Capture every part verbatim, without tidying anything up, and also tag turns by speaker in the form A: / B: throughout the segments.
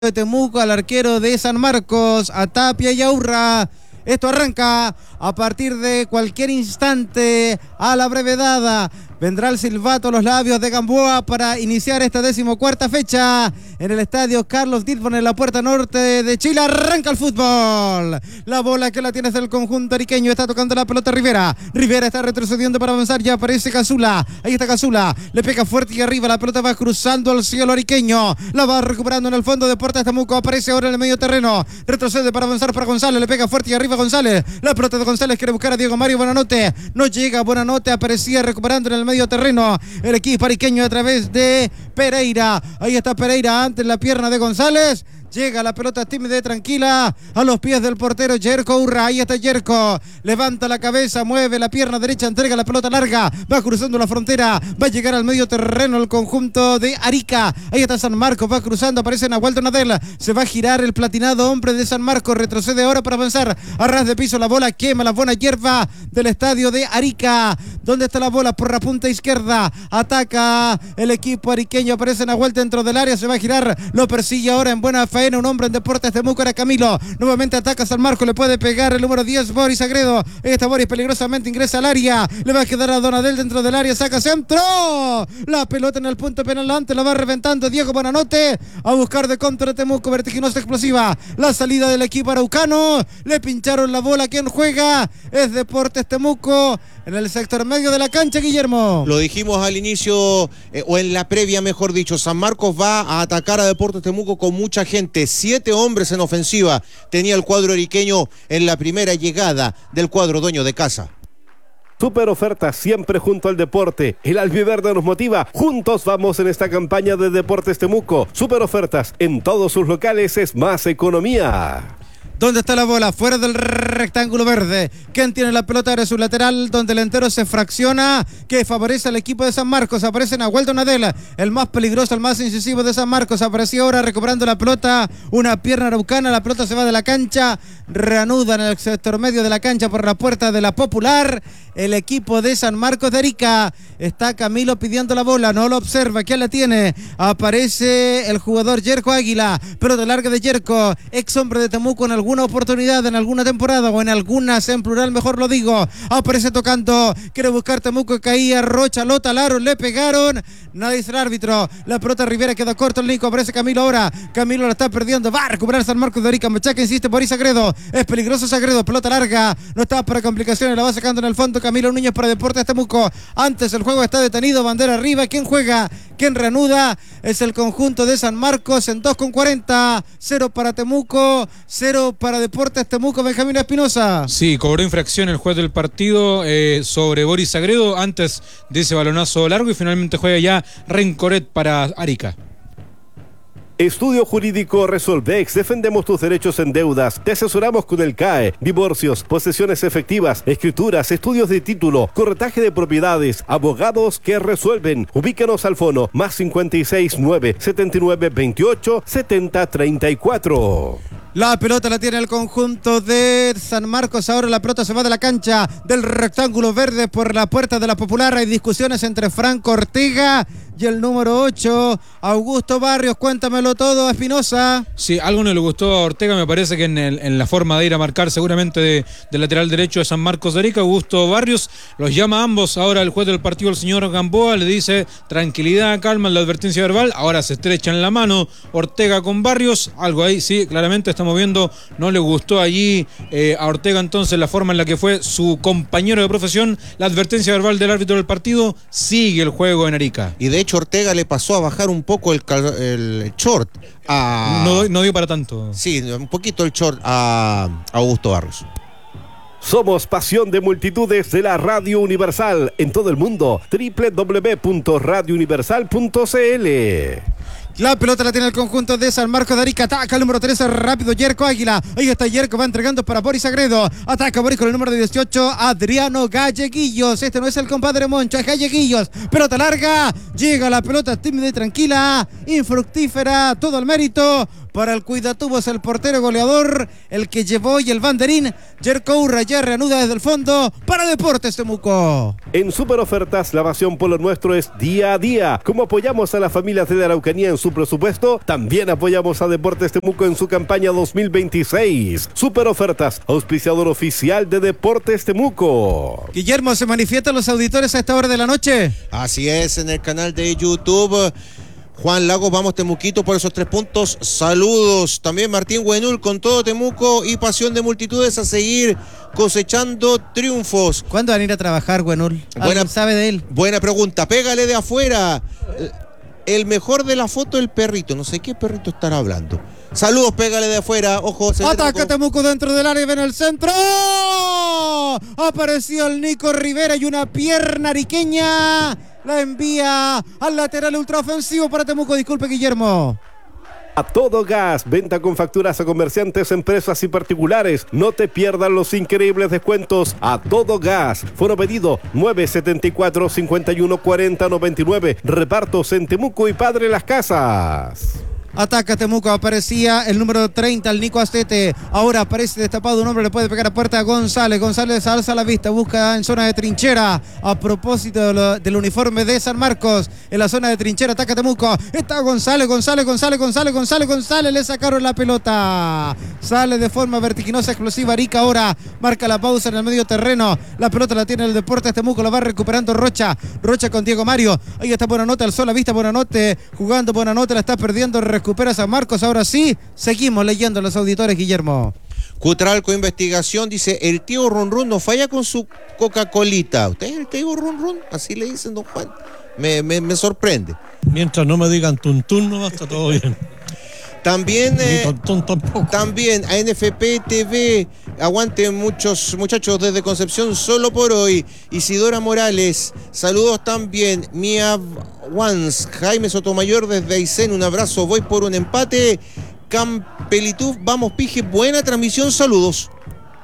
A: de Temuco, al arquero de San Marcos, a Tapia y a Urra. Esto arranca a partir de cualquier instante, a la brevedad. Vendrá el silbato a los labios de Gamboa para iniciar esta decimocuarta fecha en el estadio Carlos Dilton en la puerta norte de Chile. Arranca el fútbol. La bola que la tiene es el conjunto ariqueño. Está tocando la pelota Rivera. Rivera está retrocediendo para avanzar. Ya aparece Cazula. Ahí está Cazula. Le pega fuerte y arriba. La pelota va cruzando al cielo ariqueño. La va recuperando en el fondo. Deportes Temuco. Aparece ahora en el medio terreno. Retrocede para avanzar para González. Le pega fuerte y arriba González. La pelota de González quiere buscar a Diego Mario Buenanote. No llega Buenanote. Aparecía recuperando en el medio terreno el equipo ariqueño a través de Pereira. Ahí está Pereira ante la pierna de González. Llega la pelota tímida y tranquila a los pies del portero Yerko Urra. Ahí está Yerko. Levanta la cabeza, mueve la pierna derecha, entrega la pelota larga. Va cruzando la frontera. Va a llegar al medio terreno el conjunto de Arica. Ahí está San Marcos. Va cruzando. Aparece Nahuel Donadel. Se va a girar el platinado hombre de San Marcos. Retrocede ahora para avanzar. A ras de piso la bola. Quema la buena hierba del estadio de Arica. ¿Dónde está la bola? Por la punta izquierda. Ataca el equipo ariqueño. Aparece Nahuel dentro del área. Se va a girar. Lo persigue ahora en buena fe. Un hombre en Deportes Temuco era Camilo. Nuevamente ataca San Marcos. Le puede pegar el número diez, Boris Sagredo. Ahí está Boris, peligrosamente ingresa al área. Le va a quedar a Donadel dentro del área. Saca centro. La pelota en el punto penal. Antes la va reventando Diego Buenanote. A buscar de contra Temuco. Vertiginosa explosiva. La salida del equipo araucano. Le pincharon la bola. ¿Quién juega? Es Deportes Temuco. En el sector medio de la cancha, Guillermo.
B: Lo dijimos al inicio, eh, o en la previa, mejor dicho. San Marcos va a atacar a Deportes Temuco con mucha gente. Siete hombres en ofensiva tenía el cuadro ariqueño en la primera llegada del cuadro dueño de casa.
C: Super ofertas siempre junto al deporte. El albiverde nos motiva. Juntos vamos en esta campaña de Deportes Temuco. Super ofertas en todos sus locales es más economía.
A: ¿Dónde está la bola? Fuera del rectángulo verde. ¿Quién tiene la pelota? Ahora su lateral, donde el entero se fracciona, que favorece al equipo de San Marcos. Aparece Nahuel Donadel, el más peligroso, el más incisivo de San Marcos. Apareció ahora recuperando la pelota. Una pierna araucana. La pelota se va de la cancha. Reanuda en el sector medio de la cancha por la puerta de la Popular. El equipo de San Marcos de Arica. Está Camilo pidiendo la bola. No lo observa. ¿Quién la tiene? Aparece el jugador Yerko Águila. Pelota larga de Yerko. Ex hombre de Temuco en algún una oportunidad en alguna temporada o en algunas en plural, mejor lo digo. Aparece tocando, quiere buscar Temuco, caía Rocha, Lota, Laro, le pegaron, nadie es el árbitro. La pelota Rivera queda corto el Nico. Aparece Camilo ahora, Camilo la está perdiendo, va a recuperar San Marcos de Arica. Machaca insiste por Sagredo, es peligroso Sagredo, pelota larga, no estaba para complicaciones, la va sacando en el fondo Camilo Núñez para Deportes Temuco. Antes el juego está detenido, bandera arriba. ¿Quién juega? ¿Quién reanuda? Es el conjunto de San Marcos en dos con cuarenta, cero para Temuco, cero para Deportes Temuco. Benjamín Espinosa.
D: Sí, cobró infracción el juez del partido eh, sobre Boris Sagredo antes de ese balonazo largo y finalmente juega ya Rencoret para Arica.
C: Estudio Jurídico Resolvex. Defendemos tus derechos en deudas. Te asesoramos con el C A E, divorcios, posesiones efectivas, escrituras, estudios de título, corretaje de propiedades, abogados que resuelven. Ubícanos al fono más cincuenta y seis, nueve, setenta y nueve, veintiocho, setenta, treinta y cuatro.
A: La pelota la tiene el conjunto de San Marcos. Ahora la pelota se va de la cancha del rectángulo verde por la puerta de la Popular. Hay discusiones entre Franco Ortega y el número ocho, Augusto Barrios. Cuéntamelo todo, Espinosa.
D: Sí, algo no le gustó a Ortega, me parece que en, el, en la forma de ir a marcar seguramente de, de lateral derecho de San Marcos de Arica. Augusto Barrios los llama a ambos. Ahora el juez del partido, el señor Gamboa, le dice tranquilidad, calma en la advertencia verbal. Ahora se estrechan la mano Ortega con Barrios. Algo ahí, sí, claramente está moviendo, no le gustó allí eh, a Ortega entonces la forma en la que fue su compañero de profesión. La advertencia verbal del árbitro del partido, sigue el juego en Arica.
B: Y de hecho Ortega le pasó a bajar un poco el, el short a...
D: No, no dio para tanto.
B: Sí, un poquito el short a, a Augusto Barrios.
C: Somos pasión de multitudes de la Radio Universal en todo el mundo. doble u doble u doble u punto radio universal punto c l.
A: La pelota la tiene el conjunto de San Marcos de Arica. Ataca el número trece, rápido Yerko Águila. Ahí está Yerko, va entregando para Boris Sagredo. Ataca Boris con el número dieciocho, Adriano Galleguillos. Este no es el compadre Moncho, es Galleguillos. Pelota larga, llega la pelota tímida y tranquila, infructífera, todo el mérito para el cuidatubos, el portero goleador, el que llevó y el banderín. Jerko Urra ya reanuda desde el fondo para Deportes Temuco.
C: En Super Ofertas, la pasión por lo nuestro es día a día. Como apoyamos a las familias de la Araucanía en su presupuesto, también apoyamos a Deportes Temuco en su campaña dos mil veintiséis. Super Ofertas, auspiciador oficial de Deportes Temuco.
A: Guillermo, ¿se manifiestan los auditores a esta hora de la noche?
B: Así es, en el canal de YouTube. Juan Lagos, vamos Temuquito por esos tres puntos. Saludos. También Martín Huenul con todo Temuco y pasión de multitudes a seguir cosechando triunfos.
A: ¿Cuándo van a ir a trabajar, Huenul? ¿Alguien sabe de él?
B: Buena pregunta. Pégale de afuera. El mejor de la foto, el perrito. No sé qué perrito estará hablando. Saludos, pégale de afuera. Ojo, se
A: ataca Temuco dentro del área, ven el centro. Apareció el Nico Rivera y una pierna ariqueña la envía al lateral ultraofensivo para Temuco. Disculpe, Guillermo.
C: A todo gas, venta con facturas a comerciantes, empresas y particulares. No te pierdan los increíbles descuentos. A todo gas. Foro pedido nueve setenta y cuatro, cincuenta y uno, cuarenta, noventa y nueve. Repartos en Temuco y Padre Las Casas.
A: Ataca Temuco, aparecía el número treinta, el Nico Astete. Ahora aparece destapado un hombre, le puede pegar a puerta a González. González alza la vista, busca en zona de trinchera. A propósito de lo, del uniforme de San Marcos, en la zona de trinchera, ataca Temuco. Está González, González, González, González, González, González. Le sacaron la pelota. Sale de forma vertiginosa, explosiva. Arica ahora marca la pausa en el medio terreno. La pelota la tiene el Deportes Temuco, la va recuperando Rocha. Rocha con Diego Mario. Ahí está Buenanote, alzó la vista Buenanote. Jugando Buenanote, la está perdiendo. Recupera San Marcos, ahora sí, seguimos leyendo a los auditores, Guillermo.
B: Cutralco Investigación dice, el tío Run Run no falla con su Coca-Colita. ¿Usted es el tío Run Run? Así le dicen, don Juan. Me, me, me sorprende.
E: Mientras no me digan tuntún, no está todo bien.
B: También, eh, también a N F P T V, aguanten muchos muchachos desde Concepción solo por hoy. Isidora Morales, saludos también. Mia Wans, Jaime Sotomayor desde Aysén, un abrazo, voy por un empate. Campelituf, vamos Pije, buena transmisión, saludos.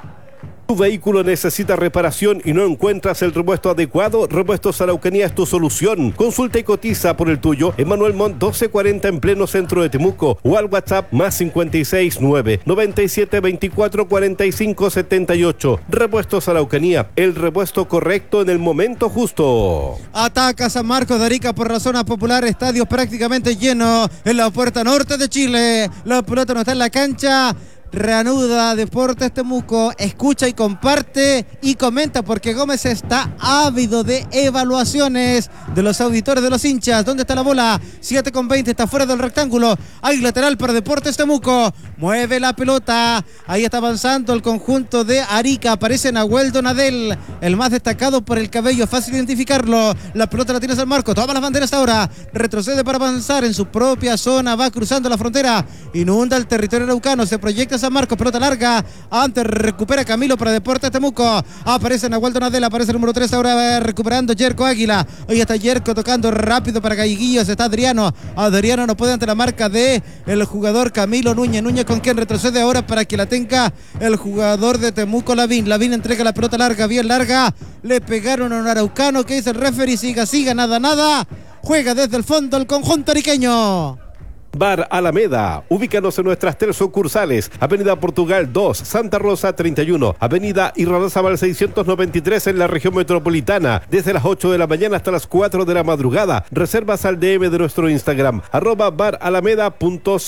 C: Tu vehículo necesita reparación y no encuentras el repuesto adecuado. Repuestos Araucanía es tu solución. Consulta y cotiza por el tuyo en Manuel Montt doce cuarenta en pleno centro de Temuco o al WhatsApp más cincuenta y seis, nueve, noventa y siete, veinticuatro, cuarenta y cinco, setenta y ocho. Repuestos Araucanía, el repuesto correcto en el momento justo.
A: Ataca San Marcos de Arica por la zona popular, estadios prácticamente llenos en la puerta norte de Chile. La pelota no está en la cancha. Reanuda Deportes Temuco, escucha y comparte y comenta porque Gómez está ávido de evaluaciones de los auditores, de los hinchas. ¿Dónde está la bola? siete con veinte, está fuera del rectángulo. Hay lateral para Deportes Temuco. Mueve la pelota. Ahí está avanzando el conjunto de Arica. Aparece Nahuel Donadel, el más destacado por el cabello. Fácil identificarlo. La pelota la tiene San Marcos. Toma las banderas ahora. Retrocede para avanzar en su propia zona. Va cruzando la frontera. Inunda el territorio araucano. Se proyecta San Marcos, pelota larga, antes recupera Camilo para Deportes Temuco, aparece Nahuel Donadel, aparece el número tres, ahora va recuperando Jerko Águila, hoy está Jerko tocando rápido para Galleguillos, está Adriano, Adriano no puede ante la marca de el jugador Camilo Núñez, Núñez con quien retrocede ahora para que la tenga el jugador de Temuco, Lavín, Lavín entrega la pelota larga, bien larga, le pegaron a un araucano, que dice el referee, siga, siga, nada, nada, juega desde el fondo el conjunto ariqueño.
C: Bar Alameda, ubícanos en nuestras tres sucursales, Avenida Portugal dos, Santa Rosa treinta y uno, Avenida Irarrázaval seiscientos noventa y tres en la región metropolitana, desde las ocho de la mañana hasta las cuatro de la madrugada. Reservas al D M de nuestro Instagram, arroba baralameda punto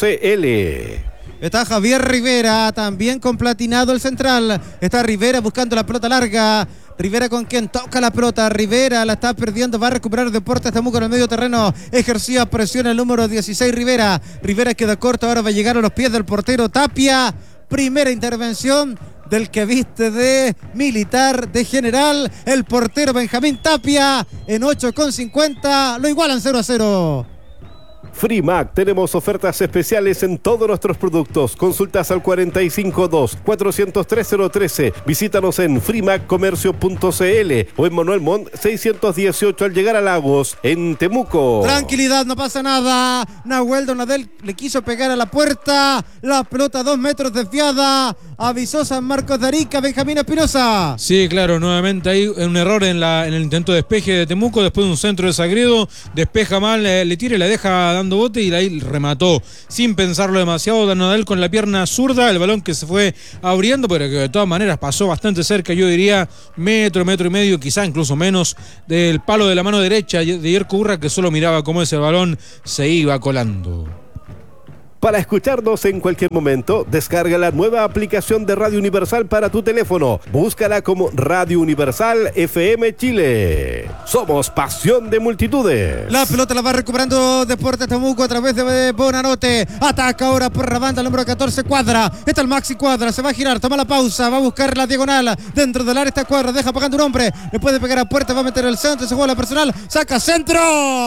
C: cl.
A: Está Javier Rivera, también con platinado el central. Está Rivera buscando la pelota larga. Rivera con quien toca la pelota. Rivera la está perdiendo. Va a recuperar Deportes Temuco en el medio terreno. Ejercía presión el número dieciséis Rivera. Rivera queda corto. Ahora va a llegar a los pies del portero Tapia. Primera intervención del que viste de militar, de general. El portero Benjamín Tapia en ocho con cincuenta. Lo igualan cero a cero.
C: Frimac, tenemos ofertas especiales en todos nuestros productos. Consultas al cuarenta y cinco dos, cuatrocientos tres, cero trece. Visítanos en frimac comercio punto cl o en Manuel Montt seiscientos dieciocho al llegar a Lagos, en Temuco.
A: Tranquilidad, no pasa nada. Nahuel Donadel le quiso pegar a la puerta. La pelota a dos metros desviada. Avisó San Marcos de Arica, Benjamín Espinosa.
D: Sí, claro, nuevamente hay un error en, la, en el intento de despeje de Temuco, después de un centro de Sagredo, despeja mal, le, le tira y la deja dando bote y ahí remató. Sin pensarlo demasiado, Donadel con la pierna zurda, el balón que se fue abriendo, pero que de todas maneras pasó bastante cerca, yo diría metro, metro y medio, quizá incluso menos, del palo de la mano derecha de Yerko Urra, que solo miraba cómo ese balón se iba colando.
C: Para escucharnos en cualquier momento, descarga la nueva aplicación de Radio Universal para tu teléfono. Búscala como Radio Universal F M Chile. Somos pasión de multitudes.
A: La pelota la va recuperando Deportes Temuco a través de Bonanote. Ataca ahora por la banda el número catorce, Cuadra. Está el Maxi Cuadra, se va a girar, toma la pausa, va a buscar la diagonal. Dentro del área está Cuadra, deja pagando un hombre. Le puede pegar a puerta, va a meter el centro, se juega la personal, saca centro.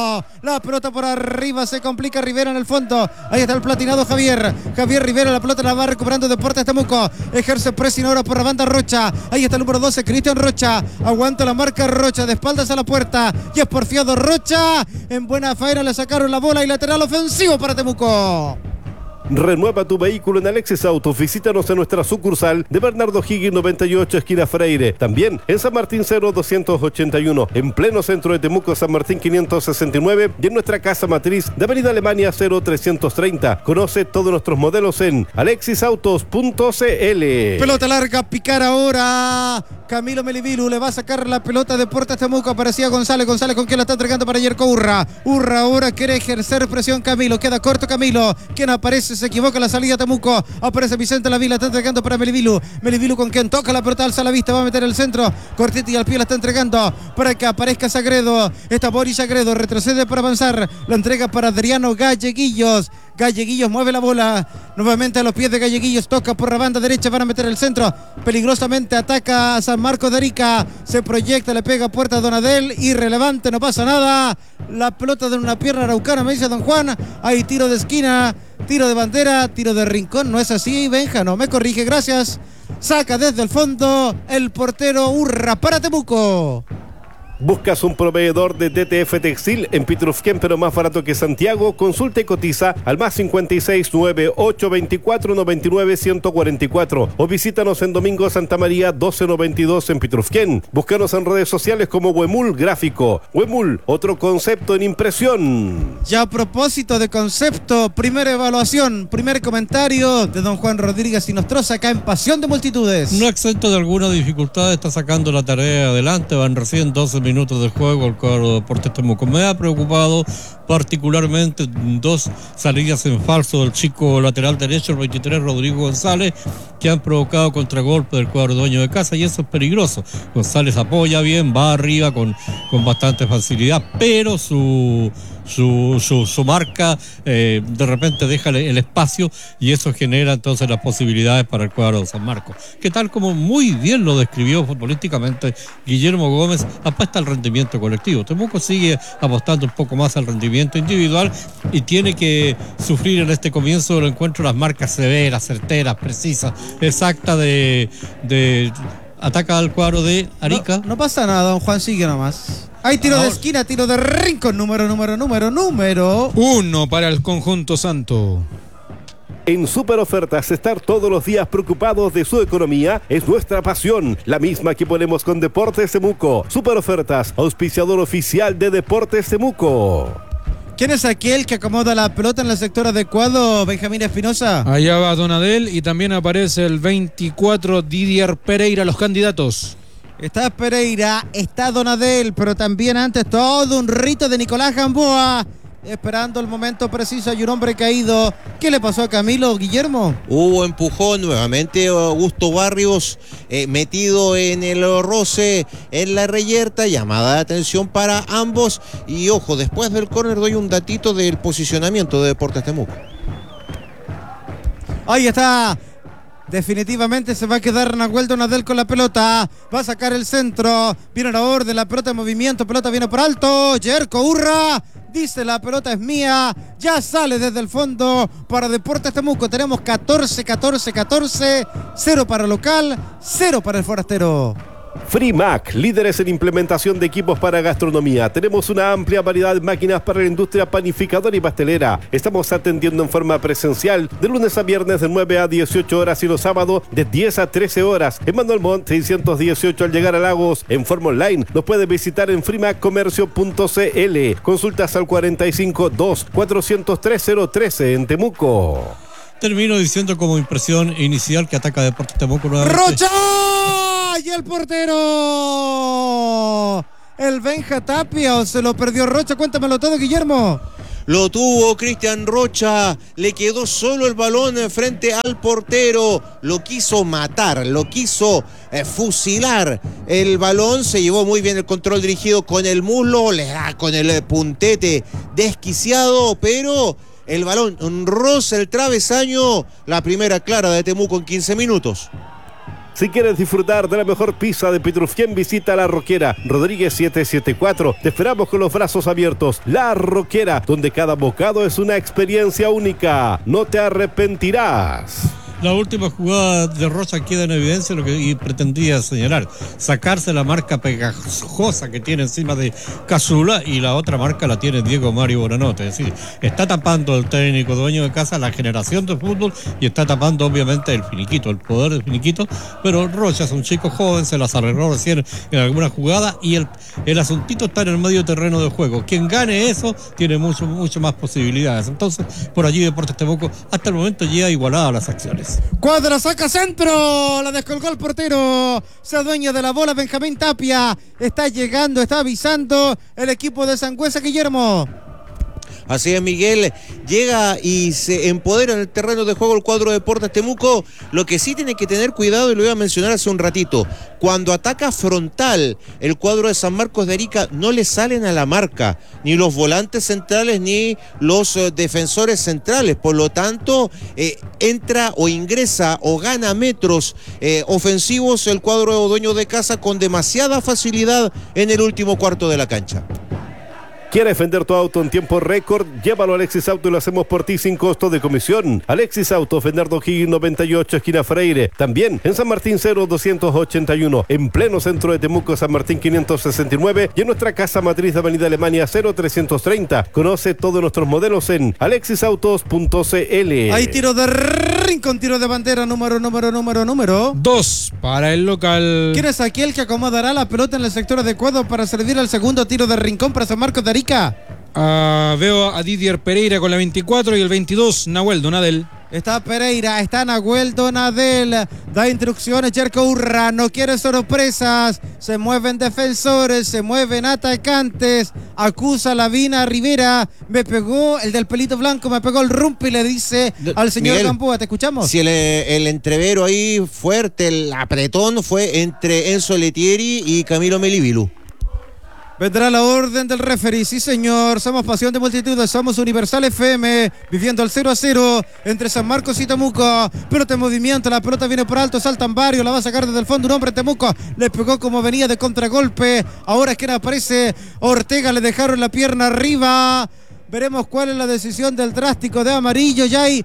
A: La pelota por arriba, se complica Rivera en el fondo. Ahí está el platinado Javier. Javier Rivera, la pelota la va recuperando Deportes Temuco. Ejerce presión ahora por la banda Rocha. Ahí está el número doce, Cristian Rocha. Aguanta la marca Rocha, de espaldas a la puerta. Y es porfiado Rocha. En buena faena le sacaron la bola y lateral ofensivo para Temuco.
C: Renueva tu vehículo en Alexis Autos. Visítanos en nuestra sucursal de Bernardo Higgins noventa y ocho, esquina Freire. También en San Martín cero doscientos ochenta y uno, en pleno centro de Temuco, San Martín quinientos sesenta y nueve, y en nuestra casa matriz de Avenida Alemania cero trescientos treinta. Conoce todos nuestros modelos en alexis autos punto c l.
A: Pelota larga, picar ahora Camilo Melivilu, le va a sacar la pelota de Deportes Temuco. Aparecía González, González con quien la está entregando para Yerko Urra. Urra ahora quiere ejercer presión Camilo, queda corto Camilo, quien aparece, se equivoca la salida Temuco. Aparece Vicente Lavila, está entregando para Melivilu. Melivilu con quien toca la pelota, alza la vista, va a meter el centro. Cortiti al pie la está entregando para que aparezca Sagredo. Está Boris Sagredo, retrocede para avanzar. La entrega para Adriano Galleguillos. Galleguillos mueve la bola nuevamente a los pies de Galleguillos, toca por la banda derecha, van a meter el centro, peligrosamente ataca a San Marcos de Arica, se proyecta, le pega a puerta a Donadel, irrelevante, no pasa nada. La pelota de una pierna araucana, me dice Don Juan. Hay tiro de esquina, tiro de bandera, tiro de rincón, no es así, Benja, no me corrige, gracias. Saca desde el fondo el portero Urra para Temuco.
C: ¿Buscas un proveedor de D T F Textil en Pitrufquén, pero más barato que Santiago? Consulta y cotiza al más cincuenta y seis, nueve ocho veinticuatro, noventa y nueve, ciento cuarenta y cuatro o visítanos en Domingo Santa María doce noventa y dos en Pitrufquén. Búscanos en redes sociales como Huemul Gráfico. Huemul, otro concepto en impresión.
A: Ya a propósito de concepto, primera evaluación, primer comentario de don Juan Rodríguez Sinostroza acá en Pasión de Multitudes.
E: No exento de alguna dificultad, está sacando la tarea adelante, van recién doce minutos de juego el cuadro de Deportes Temuco. Me ha preocupado particularmente dos salidas en falso del chico lateral derecho, el veintitrés, Rodrigo González, que han provocado contragolpe del cuadro dueño de casa, y eso es peligroso. González apoya bien, va arriba con, con bastante facilidad, pero su su, su, su marca eh, de repente deja el espacio, y eso genera entonces las posibilidades para el cuadro de San Marcos, que tal como muy bien lo describió futbolísticamente Guillermo Gómez, apuesta al rendimiento colectivo. Temuco sigue apostando un poco más al rendimiento individual y tiene que sufrir en este comienzo del encuentro las marcas severas, certeras, precisas, exactas de, de ataca al cuadro de Arica.
A: No, no pasa nada, don Juan, sigue nomás. Hay tiro de esquina, tiro de rincón, número, número, número, número.
D: Uno para el conjunto santo.
C: En Super Ofertas, estar todos los días preocupados de su economía es nuestra pasión, la misma que ponemos con Deportes Temuco. Super Ofertas, auspiciador oficial de Deportes Temuco.
A: ¿Quién es aquel que acomoda la pelota en el sector adecuado, Benjamín Espinosa?
D: Allá va Donadel y también aparece el veinticuatro, Didier Pereira, los candidatos.
A: Está Pereira, está Donadel, pero también antes todo un rito de Nicolás Gamboa, esperando el momento preciso. Hay un hombre caído. ¿Qué le pasó a Camilo, Guillermo?
B: Hubo empujón nuevamente. Augusto Barrios eh, metido en el roce, en la reyerta. Llamada de atención para ambos. Y ojo, después del córner doy un datito del posicionamiento de Deportes Temuco.
A: Ahí está. Definitivamente se va a quedar Nahuel Donadel con la pelota. Va a sacar el centro. Viene la orden, la pelota en movimiento. Pelota viene por alto. Yerko Urra dice: la pelota es mía. Ya sale desde el fondo para Deportes Temuco. Tenemos catorce, catorce, catorce. Cero para local, cero para el forastero.
C: Frimac, líderes en implementación de equipos para gastronomía. Tenemos una amplia variedad de máquinas para la industria panificadora y pastelera. Estamos atendiendo en forma presencial de lunes a viernes de nueve a dieciocho horas y los sábados de diez a trece horas. En Manuel Montt seiscientos dieciocho al llegar a Lagos. En forma online nos puede visitar en frimac comercio punto c l. Consultas al cuarenta y cinco dos cuatrocientos tres cero trece en Temuco.
E: Termino diciendo como impresión inicial que ataca Deportes Temuco nuevamente.
A: ¡Rocha! ¡Y el portero! El Benja Tapia, ¿o se lo perdió Rocha? Cuéntamelo todo, Guillermo.
B: Lo tuvo Cristian Rocha, le quedó solo el balón frente al portero, lo quiso matar, lo quiso eh, fusilar. El balón se llevó muy bien el control dirigido con el muslo, le da con el puntete desquiciado, pero el balón roza el travesaño. La primera clara de Temuco en quince minutos.
C: Si quieres disfrutar de la mejor pizza de Petrufien, visita La Roquera, Rodríguez setecientos setenta y cuatro. Te esperamos con los brazos abiertos. La Roquera, donde cada bocado es una experiencia única. No te arrepentirás.
E: La última jugada de Rocha queda en evidencia lo que pretendía señalar, sacarse la marca pegajosa que tiene encima de Cazula y la otra marca la tiene Diego Mario Bonanote. Es decir, está tapando el técnico dueño de casa la generación de fútbol y está tapando obviamente el finiquito, el poder del finiquito, pero Rocha es un chico joven, se las arregló recién en alguna jugada y el, el asuntito está en el medio terreno de juego. Quien gane eso tiene mucho, mucho más posibilidades. Entonces, por allí Deportes Temuco hasta el momento llega igualada a las acciones.
A: Cuadra, saca centro, la descolgó el portero, se adueña de la bola Benjamín Tapia, está llegando, está avisando el equipo de Sangüesa, Guillermo.
B: Así es, Miguel, llega y se empodera en el terreno de juego el cuadro de Deportes Temuco. Lo que sí tiene que tener cuidado, y lo iba a mencionar hace un ratito, cuando ataca frontal el cuadro de San Marcos de Arica, no le salen a la marca, ni los volantes centrales, ni los eh, defensores centrales, por lo tanto, eh, entra o ingresa o gana metros eh, ofensivos el cuadro dueño de casa con demasiada facilidad en el último cuarto de la cancha.
C: ¿Quieres vender tu auto en tiempo récord? Llévalo a Alexis Auto y lo hacemos por ti sin costo de comisión. Alexis Auto, Bernardo O'Higgins noventa y ocho, esquina Freire. También en San Martín cero doscientos ochenta y uno, en pleno centro de Temuco, San Martín quinientos sesenta y nueve y en nuestra casa matriz de Avenida Alemania cero trescientos treinta. Conoce todos nuestros modelos en alexis autos punto c l.
A: Hay tiro de rincón, tiro de bandera, número, número, número, número.
D: Dos para el local.
A: ¿Quién es aquel que acomodará la pelota en el sector adecuado para servir al segundo tiro de rincón para San Marcos de Arica?
D: Uh, veo a Didier Pereira con la veinticuatro y el veintidós, Nahuel Donadel.
A: Está Pereira, está Nahuel Donadel, da instrucciones Jerko Urra, no quiere sorpresas, se mueven defensores, se mueven atacantes, acusa Lavina Rivera, me pegó el del pelito blanco, me pegó el rumpi, le dice al señor
B: Miguel,
A: Gamboa, ¿te escuchamos?
B: Si el, el entrevero ahí fuerte, el apretón fue entre Enzo Letieri y Camilo Melibilu.
A: Vendrá la orden del referee, sí señor, somos pasión de multitudes, somos Universal F M, viviendo al cero a cero entre San Marcos y Temuco, pelota en movimiento, la pelota viene por alto, saltan varios, la va a sacar desde el fondo un hombre Temuco, le pegó como venía de contragolpe, ahora es que aparece Ortega, le dejaron la pierna arriba. Veremos cuál es la decisión del drástico de amarillo. Ya hay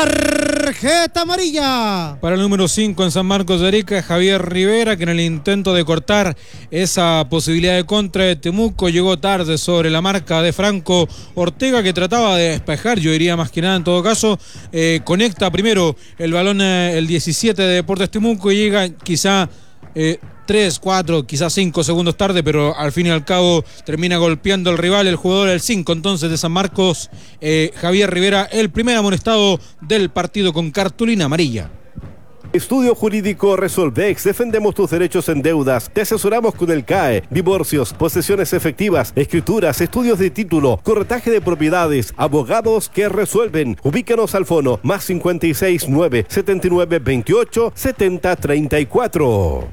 A: tarjeta amarilla.
D: Para el número cinco en San Marcos de Arica, Javier Rivera, que en el intento de cortar esa posibilidad de contra de Temuco llegó tarde sobre la marca de Franco Ortega, que trataba de despejar, yo diría más que nada en todo caso. Eh, conecta primero el balón eh, el diecisiete de Deportes Temuco y llega quizá... Eh, tres, cuatro, quizás cinco segundos tarde, pero al fin y al cabo termina golpeando al rival, el jugador del cinco entonces de San Marcos, eh, Javier Rivera, el primer amonestado del partido con cartulina amarilla.
C: Estudio Jurídico Resolvex, defendemos tus derechos en deudas, te asesoramos con el C A E, divorcios, posesiones efectivas, escrituras, estudios de título, corretaje de propiedades, abogados que resuelven. Ubícanos al fono más cincuenta y seis, nueve, setenta y nueve, veintiocho, setenta, treinta y cuatro.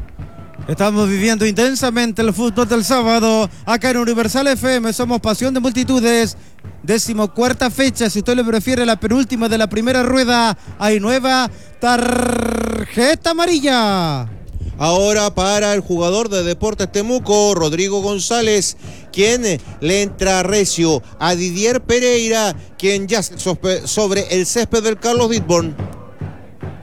A: Estamos viviendo intensamente el fútbol del sábado, acá en Universal F M, somos pasión de multitudes, decimocuarta fecha, si usted le prefiere la penúltima de la primera rueda, hay nueva tarjeta amarilla.
B: Ahora para el jugador de Deportes Temuco, Rodrigo González, quien le entra recio a Didier Pereira, quien ya sobre el césped del Carlos Ditborn.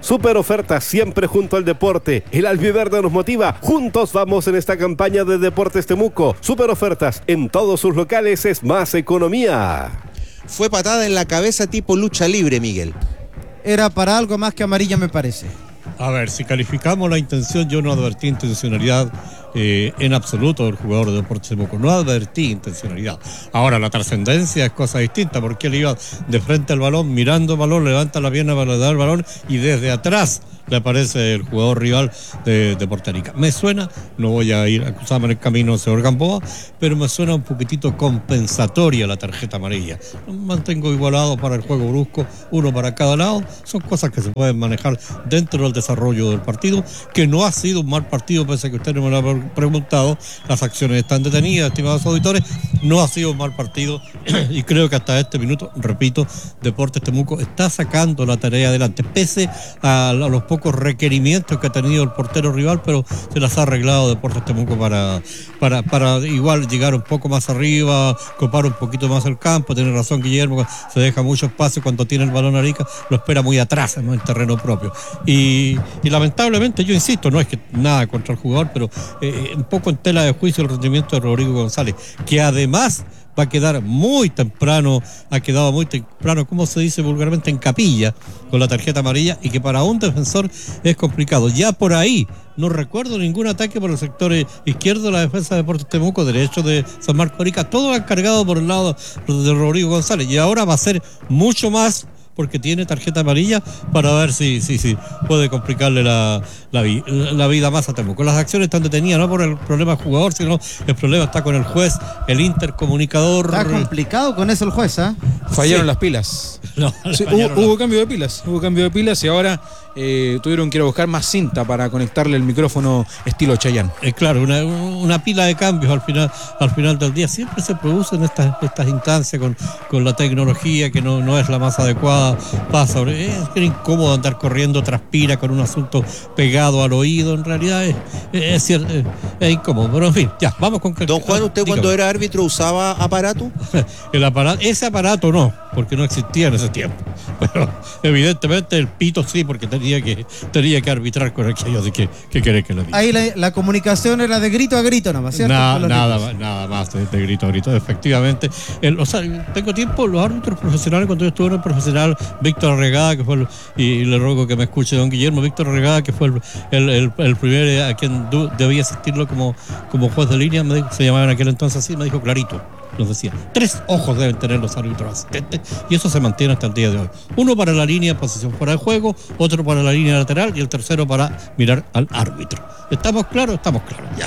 C: Super ofertas siempre junto al deporte. El albiverde nos motiva. Juntos vamos en esta campaña de Deportes Temuco. Super ofertas en todos sus locales, es más economía.
B: Fue patada en la cabeza tipo lucha libre, Miguel.
A: Era para algo más que amarilla, me parece.
E: A ver, si calificamos la intención, yo no advertí intencionalidad eh, en absoluto del jugador de Deportes Temuco. No advertí intencionalidad. Ahora, la trascendencia es cosa distinta, porque él iba de frente al balón, mirando el balón, levanta la pierna para dar el balón y desde atrás le aparece el jugador rival de, de Puerto Rico. Me suena, no voy a ir a acusarme en el camino, señor Gamboa, pero me suena un poquitito compensatoria la tarjeta amarilla. Mantengo igualado para el juego brusco, uno para cada lado. Son cosas que se pueden manejar dentro del desarrollo del partido, que no ha sido un mal partido, pese a que usted no me lo ha preguntado. Las acciones están detenidas, estimados auditores. No ha sido un mal partido y creo que hasta este minuto, repito, Deportes Temuco está sacando la tarea adelante, pese a, a los pocos requerimientos que ha tenido el portero rival, pero se las ha arreglado Deportes Temuco para, para, para igual llegar un poco más arriba, copar un poquito más el campo. Tiene razón Guillermo, se deja mucho espacio cuando tiene el balón Arica, lo espera muy atrás en el terreno propio. Y, y lamentablemente, yo insisto, no es que nada contra el jugador, pero eh, un poco en tela de juicio el rendimiento de Rodrigo González, que además va a quedar muy temprano, ha quedado muy temprano, como se dice vulgarmente, en capilla, con la tarjeta amarilla, y que para un defensor es complicado. Ya por ahí, no recuerdo ningún ataque por el sector izquierdo de la defensa de Deportes Temuco, derecho de San Marcos de Arica, todo ha cargado por el lado de Rodrigo González, y ahora va a ser mucho más, porque tiene tarjeta amarilla, para ver si, si, si puede complicarle la, la, la vida más a Temuco. Las acciones están detenidas, no por el problema del jugador, sino el problema está con el juez, el intercomunicador.
A: Está complicado con eso el juez, ¿ah? ¿eh?
D: Fallaron
E: Sí.
D: las pilas.
E: No,
D: Sí,
E: fallaron
D: hubo, hubo
E: las-
D: cambio de pilas, hubo cambio de pilas y ahora eh, tuvieron que ir a buscar más cinta para conectarle el micrófono estilo Chayanne.
E: Eh, claro, una, una pila de cambios al final, al final del día. Siempre se producen estas, estas instancias con, con la tecnología que no, no es la más adecuada. Pasa, es, es incómodo andar corriendo, transpira con un asunto pegado al oído. En realidad es, es, cierto, es, es incómodo. Pero en fin, ya, vamos con...
B: Don Juan, ¿usted
E: Dígame.
B: cuando era árbitro usaba aparato?
E: El aparato, ese aparato no, porque no existía en ese tiempo. Pero evidentemente el pito sí, porque tenía que, tenía que arbitrar con aquello de que, que querés que le diga.
A: Ahí la, la comunicación era de grito a grito nomás, ¿cierto?
E: Na-
A: Con los
E: nada,
A: niños.
E: más, nada más de, de grito a grito, efectivamente. El, o sea, tengo tiempo, los árbitros profesionales, cuando yo estuve en el profesional, Víctor Arregada, que fue el, y, y le ruego que me escuche don Guillermo, Víctor Arregada, que fue el, el, el, el primer eh, a quien du, debía asistirlo como, como juez de línea, me dijo, se llamaba en aquel entonces así, me dijo clarito. Nos decía, tres ojos deben tener los árbitros asistentes, y eso se mantiene hasta el día de hoy. Uno para la línea de posición fuera de juego, otro para la línea lateral y el tercero para mirar al árbitro. ¿Estamos claros? Estamos claros, ya.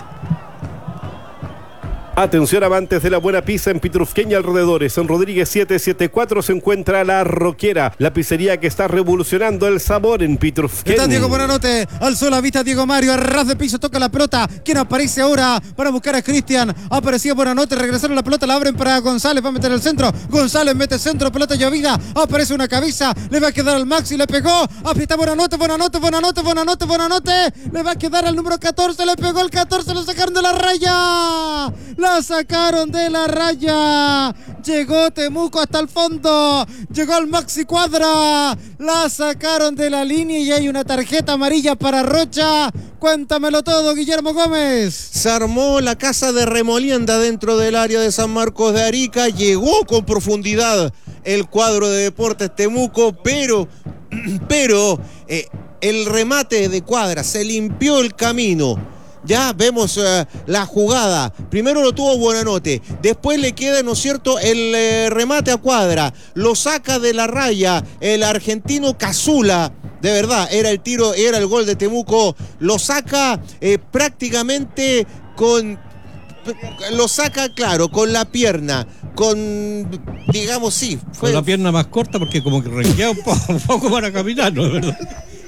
C: Atención amantes de la buena pizza en Pitrufquén y alrededores. En Rodríguez setecientos setenta y cuatro se encuentra La Roquera, la pizzería que está revolucionando el sabor en Pitrufquén.
A: Está Diego Buenanote, alzó la vista Diego Mario, a ras de piso toca la pelota. ¿Quién aparece ahora para buscar a Cristian? Aparecía Buenanote, regresaron la pelota, la abren para González, va a meter el centro. González mete centro, pelota llovida, aparece una cabeza, le va a quedar al Maxi, le pegó. Aprieta Buenanote, Buenanote, Buenanote, Buenanote, Buenanote. Le va a quedar al número catorce, le pegó el catorce, lo sacaron de la raya. La sacaron de la raya. Llegó Temuco hasta el fondo. Llegó al Maxi Cuadra. La sacaron de la línea y hay una tarjeta amarilla para Rocha. Cuéntamelo todo, Guillermo Gómez.
B: Se armó la casa de remolienda dentro del área de San Marcos de Arica. Llegó con profundidad el cuadro de Deportes Temuco, pero, pero eh, el remate de Cuadra se limpió el camino. Ya vemos uh, la jugada. Primero lo tuvo Buenanote. Después le queda, ¿no es cierto?, el eh, remate a Cuadra. Lo saca de la raya el argentino Cazula. De verdad, era el tiro, era el gol de Temuco. Lo saca eh, prácticamente con... Lo saca, claro, con la pierna. Con, digamos, sí. Fue...
E: Con la pierna más corta, porque como que renquea un poco, un poco para caminar, ¿no es verdad?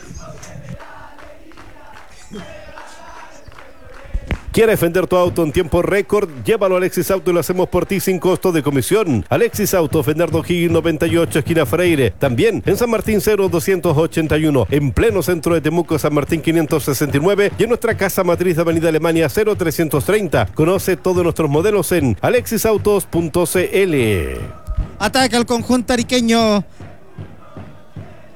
C: ¿Quieres vender tu auto en tiempo récord? Llévalo a Alexis Auto y lo hacemos por ti sin costo de comisión. Alexis Auto, Bernardo Higgins noventa y ocho, esquina Freire. También en San Martín cero doscientos ochenta y uno, en pleno centro de Temuco, San Martín quinientos sesenta y nueve y en nuestra casa matriz de Avenida Alemania cero trescientos treinta. Conoce todos nuestros modelos en alexis autos punto c l.
A: Ataca el conjunto ariqueño.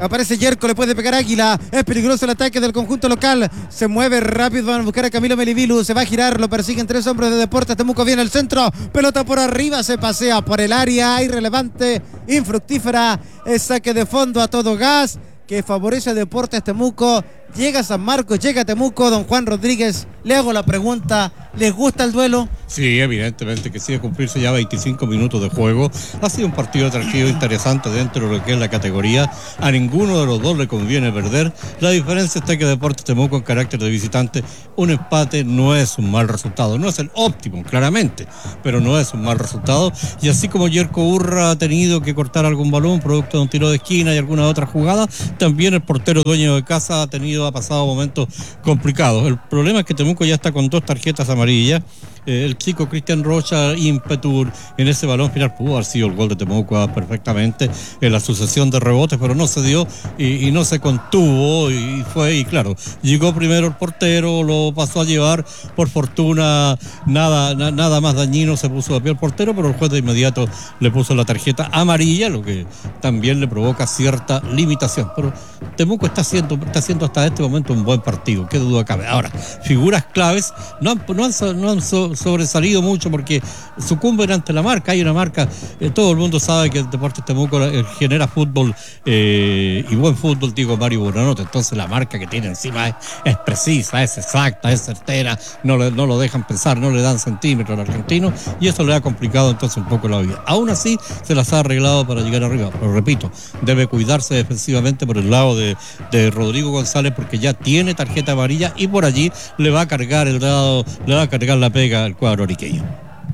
A: Aparece Yerko, le puede pegar Águila. Es peligroso el ataque del conjunto local. Se mueve rápido, van a buscar a Camilo Melivilu. Se va a girar, lo persiguen tres hombres de Deportes Temuco. Viene el centro, pelota por arriba, se pasea por el área. Irrelevante, infructífera. Es saque de fondo a todo gas que favorece a Deportes Temuco. Llega San Marcos, llega Temuco. Don Juan Rodríguez, le hago la pregunta, ¿les gusta el duelo?
E: Sí, evidentemente que sí, a cumplirse ya veinticinco minutos de juego. Ha sido un partido atractivo, interesante dentro de lo que es la categoría. A ninguno de los dos le conviene perder. La diferencia está que Deportes Temuco, en carácter de visitante, un empate no es un mal resultado. No es el óptimo, claramente, pero no es un mal resultado. Y así como Yerko Urra ha tenido que cortar algún balón producto de un tiro de esquina y alguna otra jugada, también el portero dueño de casa ha tenido, ha pasado momentos complicados. El problema es que Temuco ya está con dos tarjetas amarillas. Eh, el chico Cristian Rocha, ímpetu en ese balón final, pudo haber sido el gol de Temuco perfectamente en la sucesión de rebotes, pero no se dio y, y no se contuvo y fue, y claro, llegó primero el portero, lo pasó a llevar, por fortuna nada, na, nada más dañino se puso de pie el portero, pero el juez de inmediato le puso la tarjeta amarilla, lo que también le provoca cierta limitación, pero Temuco está haciendo, está haciendo hasta este momento un buen partido, qué duda cabe. Ahora, figuras claves no han, no han, no han so, sobresalido mucho porque sucumben ante la marca. Hay una marca, eh, todo el mundo sabe que el Deportes Temuco eh, genera fútbol eh, y buen fútbol, digo Mario Buonanotte, entonces la marca que tiene encima es, es precisa, es exacta, es certera, no, le, no lo dejan pensar, no le dan centímetros al argentino y eso le ha complicado entonces un poco la vida. Aún así se las ha arreglado para llegar arriba, pero repito, debe cuidarse defensivamente por el lado de, de Rodrigo González porque ya tiene tarjeta amarilla y por allí le va a cargar el dado, le va a cargar la pega al cuadro oriqueño.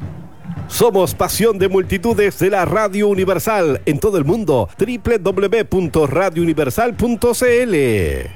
C: Somos pasión de multitudes de la Radio Universal en todo el mundo. doble u doble u doble u punto radio universal punto c l.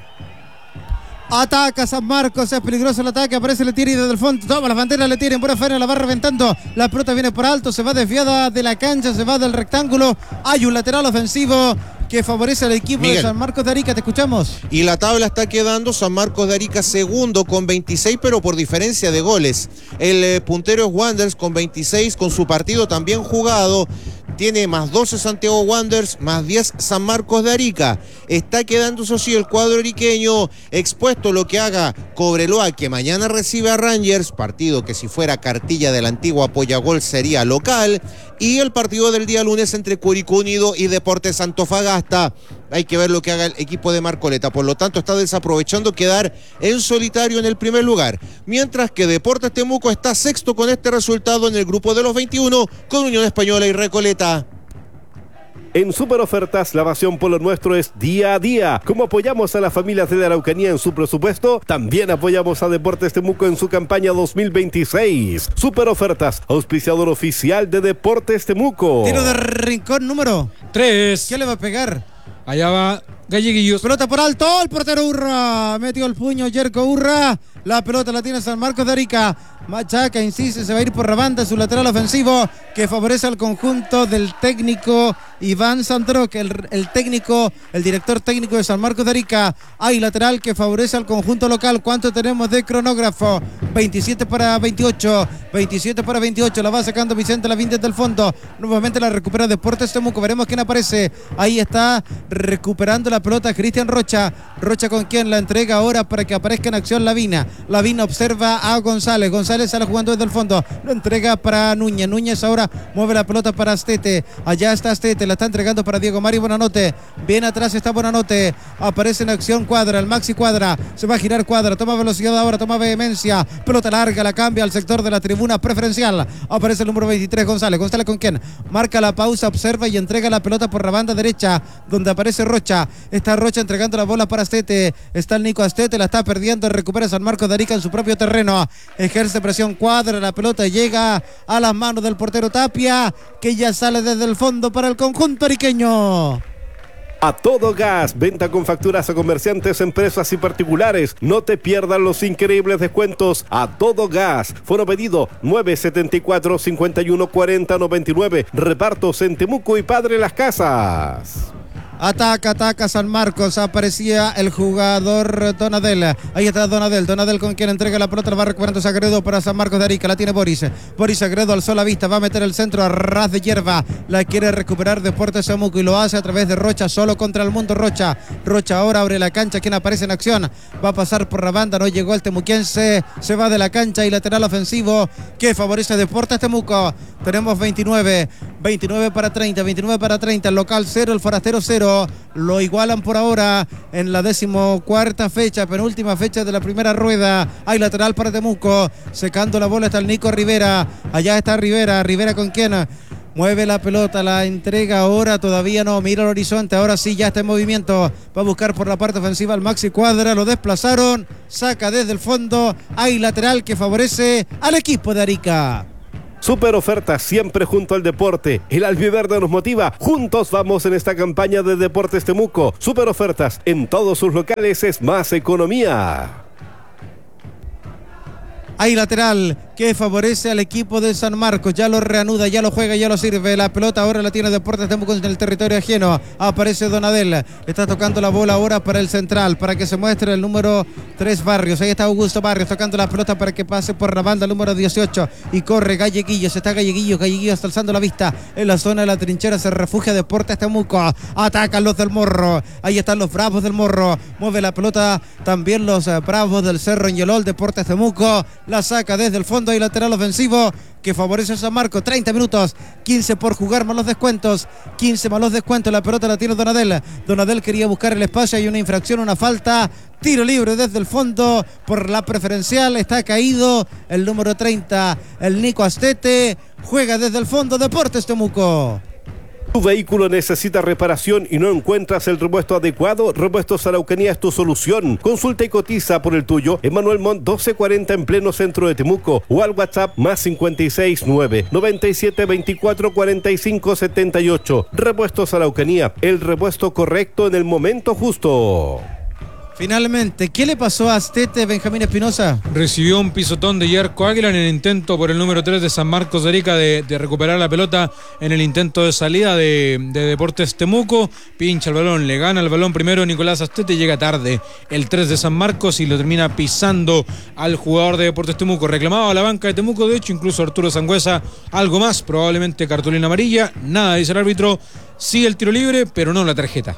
A: Ataca San Marcos, es peligroso el ataque, aparece el tiro y desde el fondo, toma las banderas, le tiran, buena faena, la va reventando, la pelota viene por alto, se va desviada de la cancha, se va del rectángulo, hay un lateral ofensivo que favorece al equipo Miguel. de San Marcos de Arica, te escuchamos.
B: Y la tabla está quedando San Marcos de Arica segundo con veintiséis, pero por diferencia de goles. El eh, puntero es Wanderers con veintiséis, con su partido también jugado. Tiene más doce Santiago Wanderers, más diez San Marcos de Arica. Está quedando, eso sí, el cuadro ariqueño expuesto lo que haga Cobreloa, que mañana recibe a Rangers, partido que si fuera cartilla del antiguo Apoyagol sería local, y el partido del día lunes entre Curicó Unido y Deportes Antofagasta. Hay que ver lo que haga el equipo de Marcoleta, por lo tanto está desaprovechando quedar en solitario en el primer lugar, mientras que Deportes Temuco está sexto con este resultado en el grupo de los veintiuno con Unión Española y Recoleta.
C: En Super Ofertas, la pasión por lo nuestro es día a día. Como apoyamos a las familias de la Araucanía en su presupuesto, también apoyamos a Deportes Temuco en su campaña dos mil veintiséis. Super Ofertas, auspiciador oficial de Deportes Temuco.
A: Tiro de rincón número
D: tres.
A: ¿Qué le va a pegar?
D: Allá va Galleguillos.
A: Pelota por alto, el portero Urra. Metió el puño Yerko Urra. La pelota la tiene San Marcos de Arica. Machaca, insiste, se va a ir por la banda, su lateral ofensivo que favorece al conjunto del técnico Iván Sandrock, el, el técnico, el director técnico de San Marcos de Arica. Hay lateral que favorece al conjunto local. ¿Cuánto tenemos de cronógrafo? veintisiete para veintiocho, veintisiete para veintiocho, la va sacando Vicente Lavín desde el fondo. Nuevamente la recupera Deportes Temuco, veremos quién aparece. Ahí está recuperando la pelota Cristian Rocha. Rocha con quien la entrega ahora para que aparezca en acción Lavina. Lavina observa a González. González sale jugando desde el fondo. Lo entrega para Núñez. Núñez ahora mueve la pelota para Astete. Allá está Astete. La está entregando para Diego Mario Buonanotte. Bien atrás está Buonanotte. Aparece en acción Cuadra. El Maxi Cuadra. Se va a girar Cuadra. Toma velocidad ahora. Toma vehemencia. Pelota larga. La cambia al sector de la tribuna preferencial. Aparece el número veintitrés González. González con quien marca la pausa. Observa y entrega la pelota por la banda derecha. Donde aparece Rocha. Está Rocha entregando la bola para Astete. Está el Nico Astete. La está perdiendo. Recupera San Marcos de Arica en su propio terreno. Ejerce presión Cuadra. La pelota llega a las manos del portero Tapia, que ya sale desde el fondo para el conjunto ariqueño.
C: A todo gas, venta con facturas a comerciantes, empresas y particulares. No te pierdas los increíbles descuentos. A todo gas. Foro pedido nueve siete cuatro, cinco uno cuatro cero nueve nueve. Repartos en Temuco y Padre Las Casas.
A: Ataca, ataca San Marcos. Aparecía el jugador Donadel. Ahí está Donadel. Donadel con quien entrega la pelota. La va recuperando Sagredo para San Marcos de Arica. La tiene Boris. Boris Sagredo alzó la vista. Va a meter el centro a ras de hierba. La quiere recuperar Deportes Temuco y lo hace a través de Rocha. Solo contra el mundo Rocha. Rocha ahora abre la cancha. Quien aparece en acción. Va a pasar por la banda. No llegó el temuquense. Se va de la cancha y lateral ofensivo que favorece a Deportes Temuco. Tenemos veintinueve. veintinueve para treinta. veintinueve para treinta. El local cero. El forastero cero. Lo igualan por ahora en la decimocuarta fecha, penúltima fecha de la primera rueda. Hay lateral para Temuco, secando la bola está el Nico Rivera. Allá está Rivera, Rivera con quien mueve la pelota, la entrega ahora, todavía no, mira el horizonte, ahora sí ya está en movimiento, va a buscar por la parte ofensiva al Maxi Cuadra, lo desplazaron, saca desde el fondo, hay lateral que favorece al equipo de Arica.
C: Super ofertas siempre junto al deporte. El albiverde nos motiva. Juntos vamos en esta campaña de Deportes Temuco. Super ofertas en todos sus locales es más economía.
A: Hay lateral que favorece al equipo de San Marcos. Ya lo reanuda, ya lo juega, ya lo sirve. La pelota ahora la tiene Deportes Temuco en el territorio ajeno. Aparece Donadel. Está tocando la bola ahora para el central, para que se muestre el número tres Barrios. Ahí está Augusto Barrios tocando la pelota para que pase por la banda número dieciocho. Y corre Galleguillos. Está Galleguillos. Galleguillos está alzando la vista. En la zona de la trinchera se refugia Deportes Temuco. Atacan los del Morro. Ahí están los Bravos del Morro. Mueve la pelota también los uh, Bravos del Cerro Ñelol. Deportes Temuco la saca desde el fondo y lateral ofensivo que favorece a San Marcos. Treinta minutos, quince por jugar más los descuentos, quince más los descuentos. La pelota la tiene Donadel. Donadel quería buscar el espacio, hay una infracción, una falta, tiro libre desde el fondo por la preferencial. Está caído el número treinta, el Nico Astete. Juega desde el fondo Deportes Temuco.
C: Tu vehículo necesita reparación y no encuentras el repuesto adecuado. Repuestos Araucanía es tu solución. Consulta y cotiza por el tuyo en Manuel Montt doce cuarenta en pleno centro de Temuco o al WhatsApp más cincuenta y seis nueve noventa y siete veinticuatro cuarenta y cinco setenta y ocho. Repuestos Araucanía, el repuesto correcto en el momento justo.
A: Finalmente, ¿qué le pasó a Astete, Benjamín Espinosa?
D: Recibió un pisotón de Yerko Águila en el intento por el número tres de San Marcos de Arica de, de recuperar la pelota en el intento de salida de, de Deportes Temuco. Pincha el balón, le gana el balón primero Nicolás Astete, llega tarde el tres de San Marcos y lo termina pisando al jugador de Deportes Temuco. Reclamaba a la banca de Temuco, de hecho incluso Arturo Sangüesa algo más, probablemente cartulina amarilla. Nada, dice el árbitro, sigue el tiro libre, pero no la tarjeta.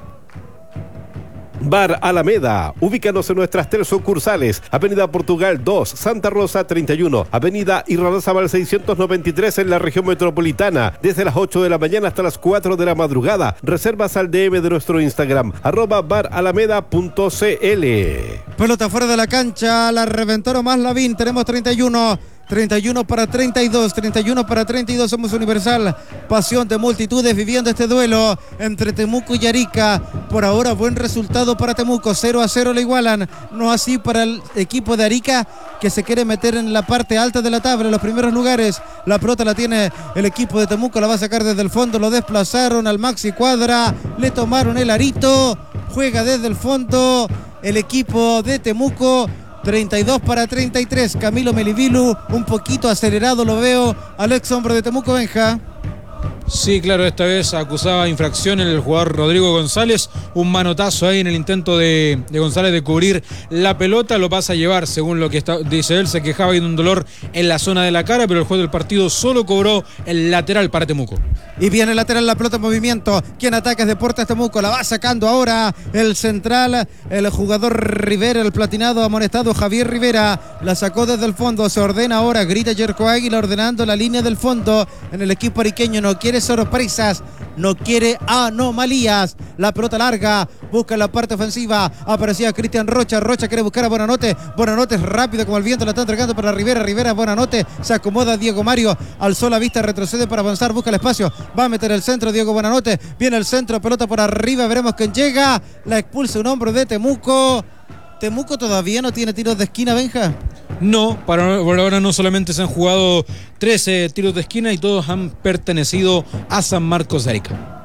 C: Bar Alameda, ubícanos en nuestras tres sucursales, Avenida Portugal dos, Santa Rosa treinta y uno, Avenida Irarrázaval seiscientos noventa y tres en la región metropolitana, desde las ocho de la mañana hasta las cuatro de la madrugada. Reservas al D M de nuestro Instagram, arroba baralameda punto cl.
A: Pelota fuera de la cancha, la reventó nomás Lavín, tenemos treinta y uno. treinta y uno para treinta y dos, treinta y uno para treinta y dos, somos Universal, pasión de multitudes viviendo este duelo entre Temuco y Arica. Por ahora buen resultado para Temuco, cero a cero le igualan, no así para el equipo de Arica que se quiere meter en la parte alta de la tabla, en los primeros lugares. La pelota la tiene el equipo de Temuco, la va a sacar desde el fondo, lo desplazaron al Maxi Cuadra, le tomaron el arito, juega desde el fondo el equipo de Temuco. treinta y dos para treinta y tres, Camilo Melivilu, un poquito acelerado lo veo al ex hombre de Temuco, Benja.
D: Sí, claro, esta vez acusaba infracción el jugador Rodrigo González, un manotazo ahí en el intento de, de González de cubrir la pelota, lo pasa a llevar, según lo que está, dice él, se quejaba de un dolor en la zona de la cara, pero el juez del partido solo cobró el lateral para Temuco.
A: Y viene el lateral, la pelota en movimiento, quien ataca es Deportes Temuco, la va sacando ahora el central, el jugador Rivera, el platinado amonestado Javier Rivera, la sacó desde el fondo, se ordena ahora, grita Yerko Águila ordenando la línea del fondo en el equipo ariqueño, no quiere sorpresas, no quiere anomalías. La pelota larga, busca la parte ofensiva, aparecía Cristian Rocha, Rocha quiere buscar a Bonanote, Bonanote es rápido como el viento, la está entregando para Rivera, Rivera, Bonanote, se acomoda Diego Mario, alzó la vista, retrocede para avanzar, busca el espacio, va a meter el centro Diego Bonanote, viene el centro, pelota por arriba, veremos quién llega, la expulsa un hombre de Temuco. ¿Temuco todavía no tiene tiros de esquina, Benja?
D: No, para, por ahora no solamente se han jugado trece tiros de esquina y todos han pertenecido a San Marcos de Arica.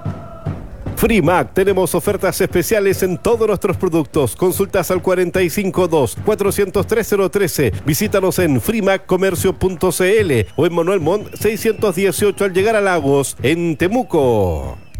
C: Frimac, tenemos ofertas especiales en todos nuestros productos. Consultas al cuarenta y cinco dos, cuatrocientos tres, cero trece. Visítanos en frimac comercio punto cl o en Manuel Montt seiscientos dieciocho al llegar a Lagos, en Temuco.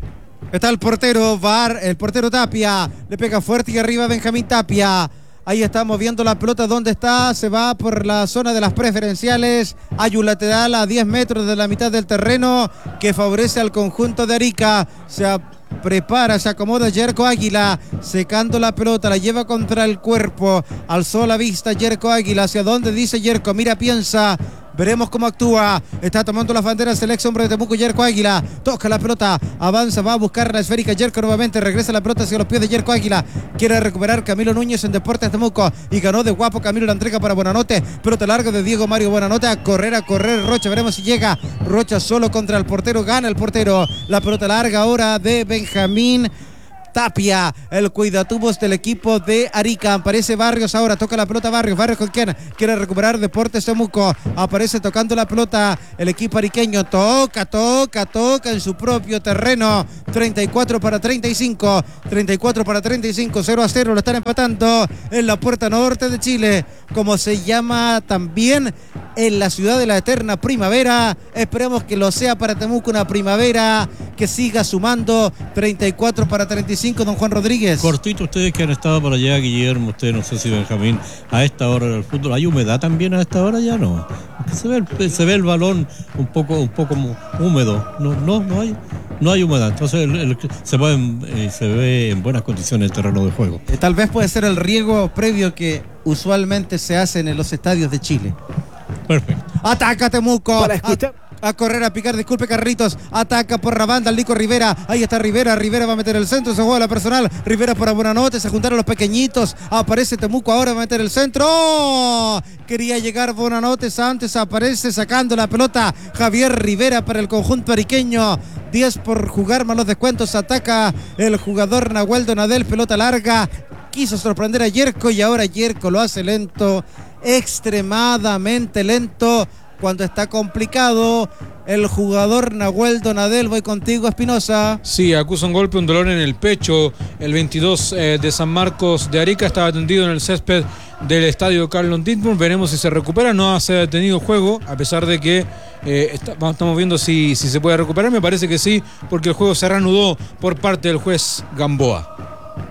A: Está el portero, Var, el portero Tapia, le pega fuerte y arriba Benjamín Tapia. Ahí está moviendo la pelota, ¿dónde está? Se va por la zona de las preferenciales. Hay un lateral a diez metros de la mitad del terreno que favorece al conjunto de Arica. Se prepara, se acomoda Yerko Águila, secando la pelota, la lleva contra el cuerpo. Alzó la vista Yerko Águila, ¿hacia dónde? Dice Yerko, mira, piensa. Veremos cómo actúa. Está tomando las banderas el ex hombre de Temuco, Yerko Águila. Toca la pelota, avanza, va a buscar la esférica. Yerko nuevamente, regresa la pelota hacia los pies de Yerko Águila. Quiere recuperar Camilo Núñez en Deportes Temuco. Y ganó de guapo Camilo la entrega para Buenanote. Pelota larga de Diego Mario Buenanote. A correr, a correr Rocha. Veremos si llega. Rocha solo contra el portero. Gana el portero. La pelota larga ahora de Benjamín Tapia, el cuidatubos del equipo de Arica. Aparece Barrios ahora, toca la pelota Barrios. Barrios con quien quiere recuperar Deportes Temuco. Aparece tocando la pelota el equipo ariqueño. Toca, toca, toca en su propio terreno. treinta y cuatro para treinta y cinco. treinta y cuatro para treinta y cinco. cero a cero. Lo están empatando en la puerta norte de Chile, como se llama también en la ciudad de la eterna primavera. Esperemos que lo sea para Temuco, una primavera que siga sumando. treinta y cuatro para treinta y cinco. Don Juan Rodríguez.
E: Cortito, ustedes que han estado por allá, Guillermo, usted, no sé si Benjamín, a esta hora del fútbol, ¿hay humedad también a esta hora? Ya no. Porque se ve el, se ve el balón un poco, un poco húmedo. No, no, no hay, no hay humedad. Entonces el, el, se, ve en, eh, se ve en buenas condiciones el terreno de juego.
A: Eh, tal vez puede ser el riego previo que usualmente se hacen en los estadios de Chile.
E: Perfecto.
A: Ataca Temuco.
C: Para escuchar.
A: A correr, a picar, disculpe Carritos. Ataca por la banda el Nico Rivera. Ahí está Rivera. Rivera va a meter el centro. Se juega la personal. Rivera por Buenanote. Se juntaron los pequeñitos. Aparece Temuco ahora. Va a meter el centro. ¡Oh! Quería llegar Buenanote. Antes aparece sacando la pelota Javier Rivera para el conjunto ariqueño. diez por jugar más los descuentos. Ataca el jugador Nahuel Donadel. Pelota larga. Quiso sorprender a Yerko y ahora Yerko lo hace lento. Extremadamente lento. Cuando está complicado el jugador Nahuel Donadel. Voy contigo, Espinosa.
D: Sí, acusa un golpe, un dolor en el pecho. El veintidós eh, de San Marcos de Arica estaba atendido en el césped del estadio Carlos Dittmar. Veremos si se recupera. No se ha detenido el juego, a pesar de que eh, está, estamos viendo si, si se puede recuperar. Me parece que sí, porque el juego se reanudó por parte del juez Gamboa.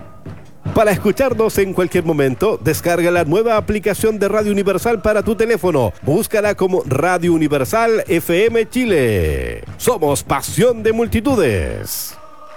C: Para escucharnos en cualquier momento, descarga la nueva aplicación de Radio Universal para tu teléfono. Búscala como Radio Universal F M Chile. Somos pasión de multitudes.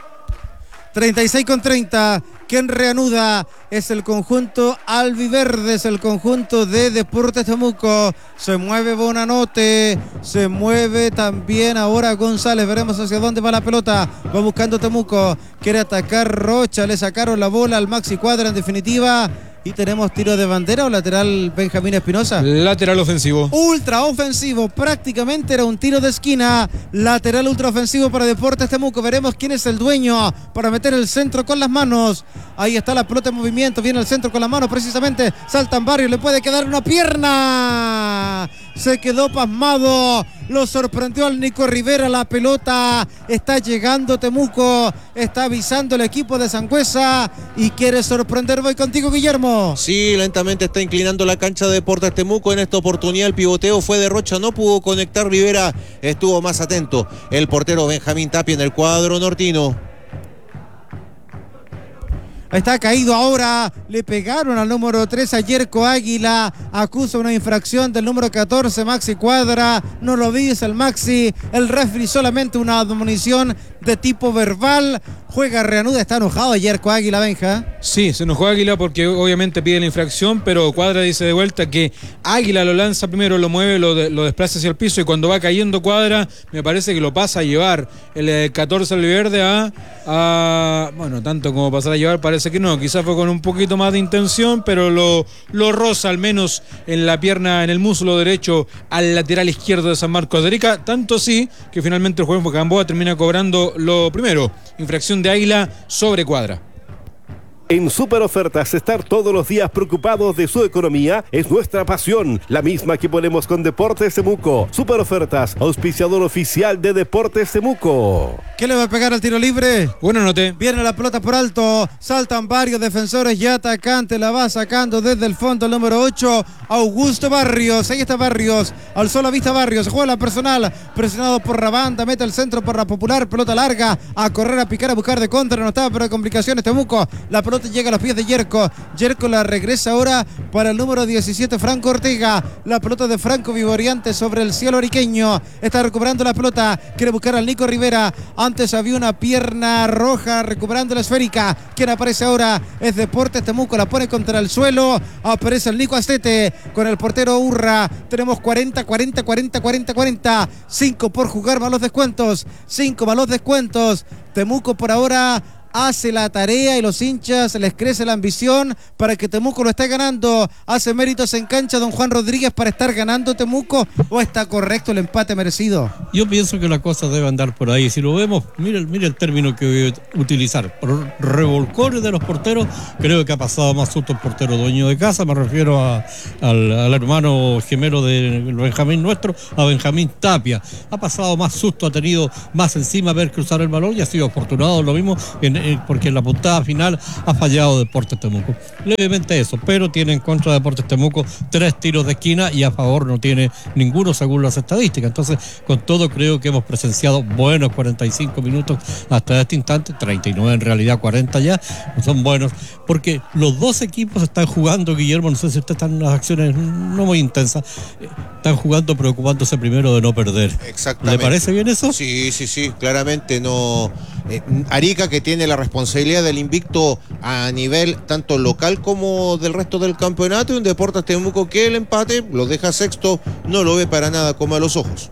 A: treinta y seis con treinta. Quien reanuda es el conjunto albiverde, es el conjunto de Deportes Temuco. Se mueve Buenanote, se mueve también ahora González. Veremos hacia dónde va la pelota. Va buscando Temuco, quiere atacar Rocha. Le sacaron la bola al Maxi Cuadra en definitiva. Y tenemos tiro de bandera o lateral Benjamín Espinosa.
D: Lateral ofensivo.
A: Ultra ofensivo, prácticamente era un tiro de esquina. Lateral ultra ofensivo para Deportes Temuco. Veremos quién es el dueño para meter el centro con las manos. Ahí está la pelota en movimiento, viene el centro con las manos precisamente. Saltan Barrio, le puede quedar una pierna. Se quedó pasmado. Lo sorprendió al Nico Rivera. La pelota está llegando Temuco. Está avisando el equipo de Sangüesa y quiere sorprender. Voy contigo, Guillermo.
B: Sí, lentamente está inclinando la cancha de Deportes Temuco. En esta oportunidad el pivoteo fue de Rocha. No pudo conectar Rivera. Estuvo más atento el portero Benjamín Tapia en el cuadro nortino.
A: Está caído ahora, le pegaron al número tres a Yerko Águila, acusa una infracción del número catorce, Maxi Cuadra, no lo dice el Maxi, el referee solamente una admonición de tipo verbal. Juega, reanuda, está enojado Yerko Águila, Benja.
D: Sí, se enojó Águila porque obviamente pide la infracción, pero Cuadra dice de vuelta que Águila lo lanza primero, lo mueve, lo, de, lo desplaza hacia el piso y cuando va cayendo Cuadra, me parece que lo pasa a llevar el eh, catorce Albiverde a, a, bueno, tanto como pasar a llevar parece que no, quizás fue con un poquito más de intención, pero lo, lo roza al menos en la pierna, en el muslo derecho al lateral izquierdo de San Marcos de Arica, tanto sí que finalmente el juez Gamboa termina cobrando lo primero, infracción de Águila sobre Cuadra.
C: En Super Ofertas, estar todos los días preocupados de su economía es nuestra pasión, la misma que ponemos con Deportes Temuco. Super Ofertas, auspiciador oficial de Deportes Temuco.
A: ¿Qué le va a pegar al tiro libre?
D: Bueno, noté.
A: Viene la pelota por alto, saltan varios defensores y atacantes, la va sacando desde el fondo el número ocho, Augusto Barrios. Ahí está Barrios, alzó la vista Barrios, juega la personal, presionado por la banda, mete el centro por la popular, pelota larga, a correr, a picar, a buscar de contra, no estaba, pero hay complicaciones Temuco. La pelota llega a los pies de Yerko. Yerko la regresa ahora para el número diecisiete, Franco Ortega. La pelota de Franco Vivoriante sobre el cielo ariqueño. Está recuperando la pelota. Quiere buscar al Nico Rivera. Antes había una pierna roja recuperando la esférica. Quien aparece ahora es Deportes Temuco. La pone contra el suelo. Aparece el Nico Astete con el portero Urra. Tenemos cuarenta, cuarenta, cuarenta, cuarenta, cuarenta. cinco por jugar más los descuentos. cinco más los descuentos. Temuco por ahora hace la tarea y los hinchas les crece la ambición para que Temuco lo esté ganando. Hace méritos en cancha don Juan Rodríguez para estar ganando Temuco, o está correcto el empate merecido.
E: Yo pienso que la cosa debe andar por ahí. Si lo vemos, mire, mire el término que voy a utilizar. Por revolcones de los porteros, creo que ha pasado más susto el portero dueño de casa. Me refiero a, al, al hermano gemelo de Benjamín nuestro, a Benjamín Tapia. Ha pasado más susto, ha tenido más encima ver cruzar el balón y ha sido afortunado. Lo mismo en porque en la puntada final ha fallado Deportes Temuco. Levemente eso, pero tiene en contra de Deportes Temuco tres tiros de esquina y a favor no tiene ninguno según las estadísticas. Entonces, con todo creo que hemos presenciado buenos cuarenta y cinco minutos hasta este instante, treinta y nueve en realidad, cuarenta ya, son buenos, porque los dos equipos están jugando, Guillermo, no sé si ustedes están en unas acciones no muy intensas, están jugando preocupándose primero de no perder.
B: Exactamente.
E: ¿Le parece bien eso?
B: Sí, sí, sí, claramente no. Eh, Arica, que tiene la responsabilidad del invicto a nivel tanto local como del resto del campeonato, y un Deportes Temuco que el empate lo deja sexto, no lo ve para nada como a los ojos.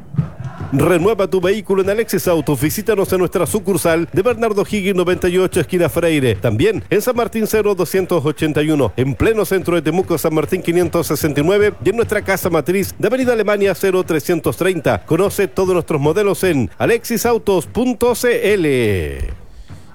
C: Renueva tu vehículo en Alexis Autos. Visítanos en nuestra sucursal de Bernardo Higgins noventa y ocho, esquina Freire. También en San Martín cero doscientos ochenta y uno, en pleno centro de Temuco, San Martín quinientos sesenta y nueve, y en nuestra casa matriz de Avenida Alemania cero trescientos treinta. Conoce todos nuestros modelos en alexis autos punto c l.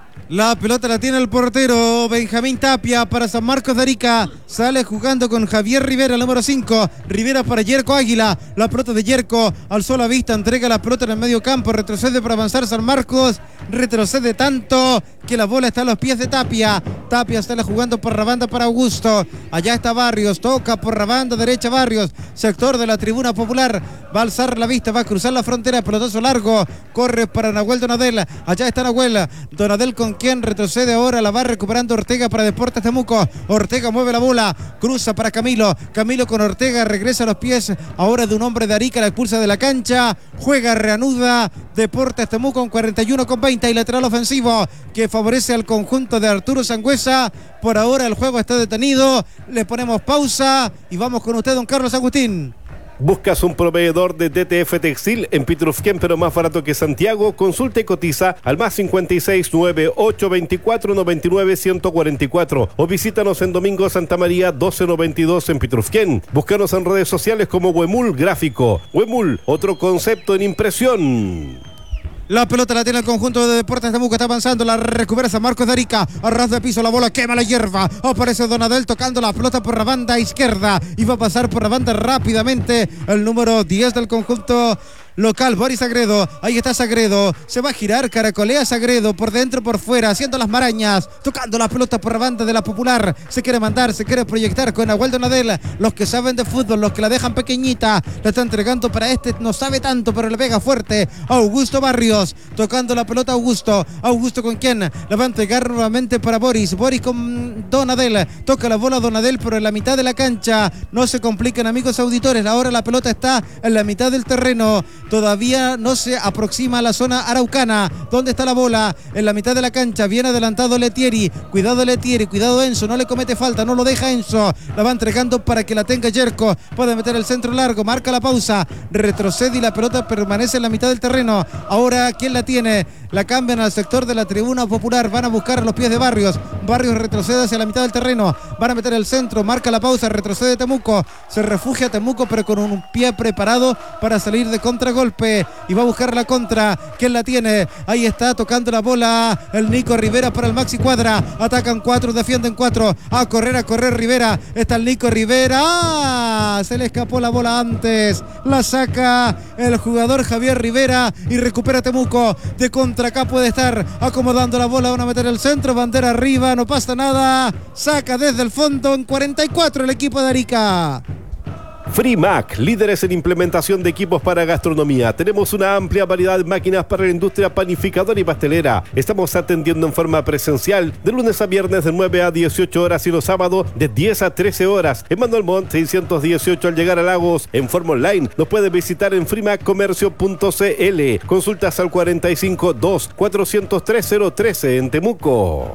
A: La pelota la tiene el portero Benjamín Tapia para San Marcos de Arica. Sale jugando con Javier Rivera, el número cinco. Rivera para Yerko Águila. La pelota de Yerko, alzó la vista, entrega la pelota en el medio campo. Retrocede para avanzar San Marcos. Retrocede tanto que la bola está a los pies de Tapia. Tapia sale jugando por la banda para Augusto. Allá está Barrios, toca por la banda derecha Barrios. Sector de la tribuna popular. Va a alzar la vista, va a cruzar la frontera. Pelotazo largo. Corre para Nahuel Donadel. Allá está Nahuel. Donadel con quien retrocede ahora, la va recuperando Ortega para Deportes Temuco. Ortega mueve la bola, cruza para Camilo. Camilo con Ortega, regresa a los pies ahora de un hombre de Arica, la expulsa de la cancha. Juega, reanuda Deportes Temuco con cuarenta y uno con veinte y lateral ofensivo que favorece al conjunto de Arturo Sangüesa. Por ahora el juego está detenido. Le ponemos pausa y vamos con usted, don Carlos Agustín.
C: ¿Buscas un proveedor de D T F Textil en Pitrufquén, pero más barato que Santiago? Consulta y cotiza al más cincuenta y seis, nueve ocho veinticuatro, noventa y nueve, ciento cuarenta y cuatro o visítanos en Domingo Santa María doce noventa y dos en Pitrufquén. Búscanos en redes sociales como Huemul Gráfico. Huemul, otro concepto en impresión.
A: La pelota la tiene el conjunto de Deportes Temuco, está avanzando, la recupera San Marcos de Arica, a ras de piso la bola, quema la hierba, aparece Donadel tocando la pelota por la banda izquierda y va a pasar por la banda rápidamente el número diez del conjunto local, Boris Sagredo. Ahí está Sagredo, se va a girar, caracolea Sagredo por dentro, por fuera, haciendo las marañas, tocando la pelota por la banda de la popular, se quiere mandar, se quiere proyectar con Nahuel Donadel. Los que saben de fútbol, los que la dejan pequeñita, la está entregando para este, no sabe tanto, pero le pega fuerte Augusto Barrios, tocando la pelota Augusto. Augusto con quién, la va a entregar nuevamente para Boris, Boris con Donadel, toca la bola Donadel, pero en la mitad de la cancha. No se compliquen, amigos auditores, ahora la pelota está en la mitad del terreno. Todavía no se aproxima a la zona araucana. ¿Dónde está la bola? En la mitad de la cancha. Viene adelantado Letieri. Cuidado Letieri, cuidado Enzo. No le comete falta, no lo deja Enzo. La va entregando para que la tenga Yerko. Puede meter el centro largo. Marca la pausa. Retrocede y la pelota permanece en la mitad del terreno. Ahora, ¿quién la tiene? la cambian al sector de la tribuna popular, van a buscar a los pies de Barrios, Barrios retrocede hacia la mitad del terreno, van a meter el centro, marca la pausa, retrocede Temuco, se refugia Temuco pero con un pie preparado para salir de contragolpe y va a buscar la contra. ¿Quién la tiene? Ahí está tocando la bola el Nico Rivera para el Maxi Cuadra, atacan cuatro, defienden cuatro, a correr, a correr Rivera, está el Nico Rivera, ¡ah! Se le escapó la bola antes, la saca el jugador Javier Rivera y recupera Temuco, de contra acá puede estar acomodando la bola, van a meter el centro, bandera arriba, no pasa nada, saca desde el fondo en cuarenta y cuatro el equipo de Arica.
C: Frimac, líderes en implementación de equipos para gastronomía. Tenemos una amplia variedad de máquinas para la industria panificadora y pastelera. Estamos atendiendo en forma presencial de lunes a viernes de nueve a dieciocho horas y los sábados de diez a trece horas. En Manuel Montt seiscientos dieciocho al llegar a Lagos. En forma online nos puede visitar en frimac comercio punto c l. Consultas al cuarenta y cinco, dos, cuatrocientos tres, cero trece en Temuco.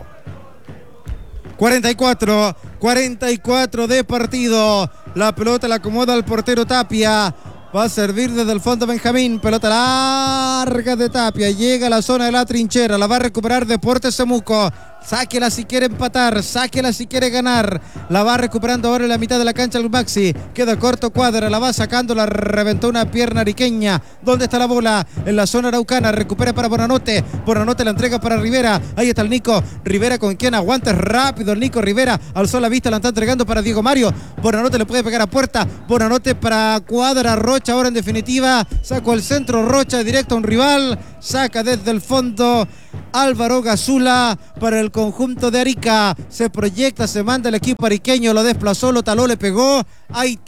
A: cuarenta y cuatro, cuarenta y cuatro de partido. La pelota la acomoda el portero Tapia. Va a servir desde el fondo Benjamín. Pelota larga de Tapia. Llega a la zona de la trinchera. La va a recuperar Deportes Temuco. Sáquela si quiere empatar, sáquela si quiere ganar. La va recuperando ahora en la mitad de la cancha el Maxi. Queda corto Cuadra, la va sacando, la reventó una pierna ariqueña. ¿Dónde está la bola? En la zona araucana, recupera para Bonanote. Bonanote la entrega para Rivera. Ahí está el Nico. Rivera con quien aguanta rápido el Nico Rivera. Alzó la vista, la está entregando para Diego Mario. Bonanote le puede pegar a puerta. Bonanote para Cuadra, Rocha ahora en definitiva. Sacó el centro, Rocha directo a un rival. Saca desde el fondo Álvaro Gazula para el conjunto de Arica. Se proyecta, se manda el equipo ariqueño, lo desplazó, lo taló, le pegó. Hay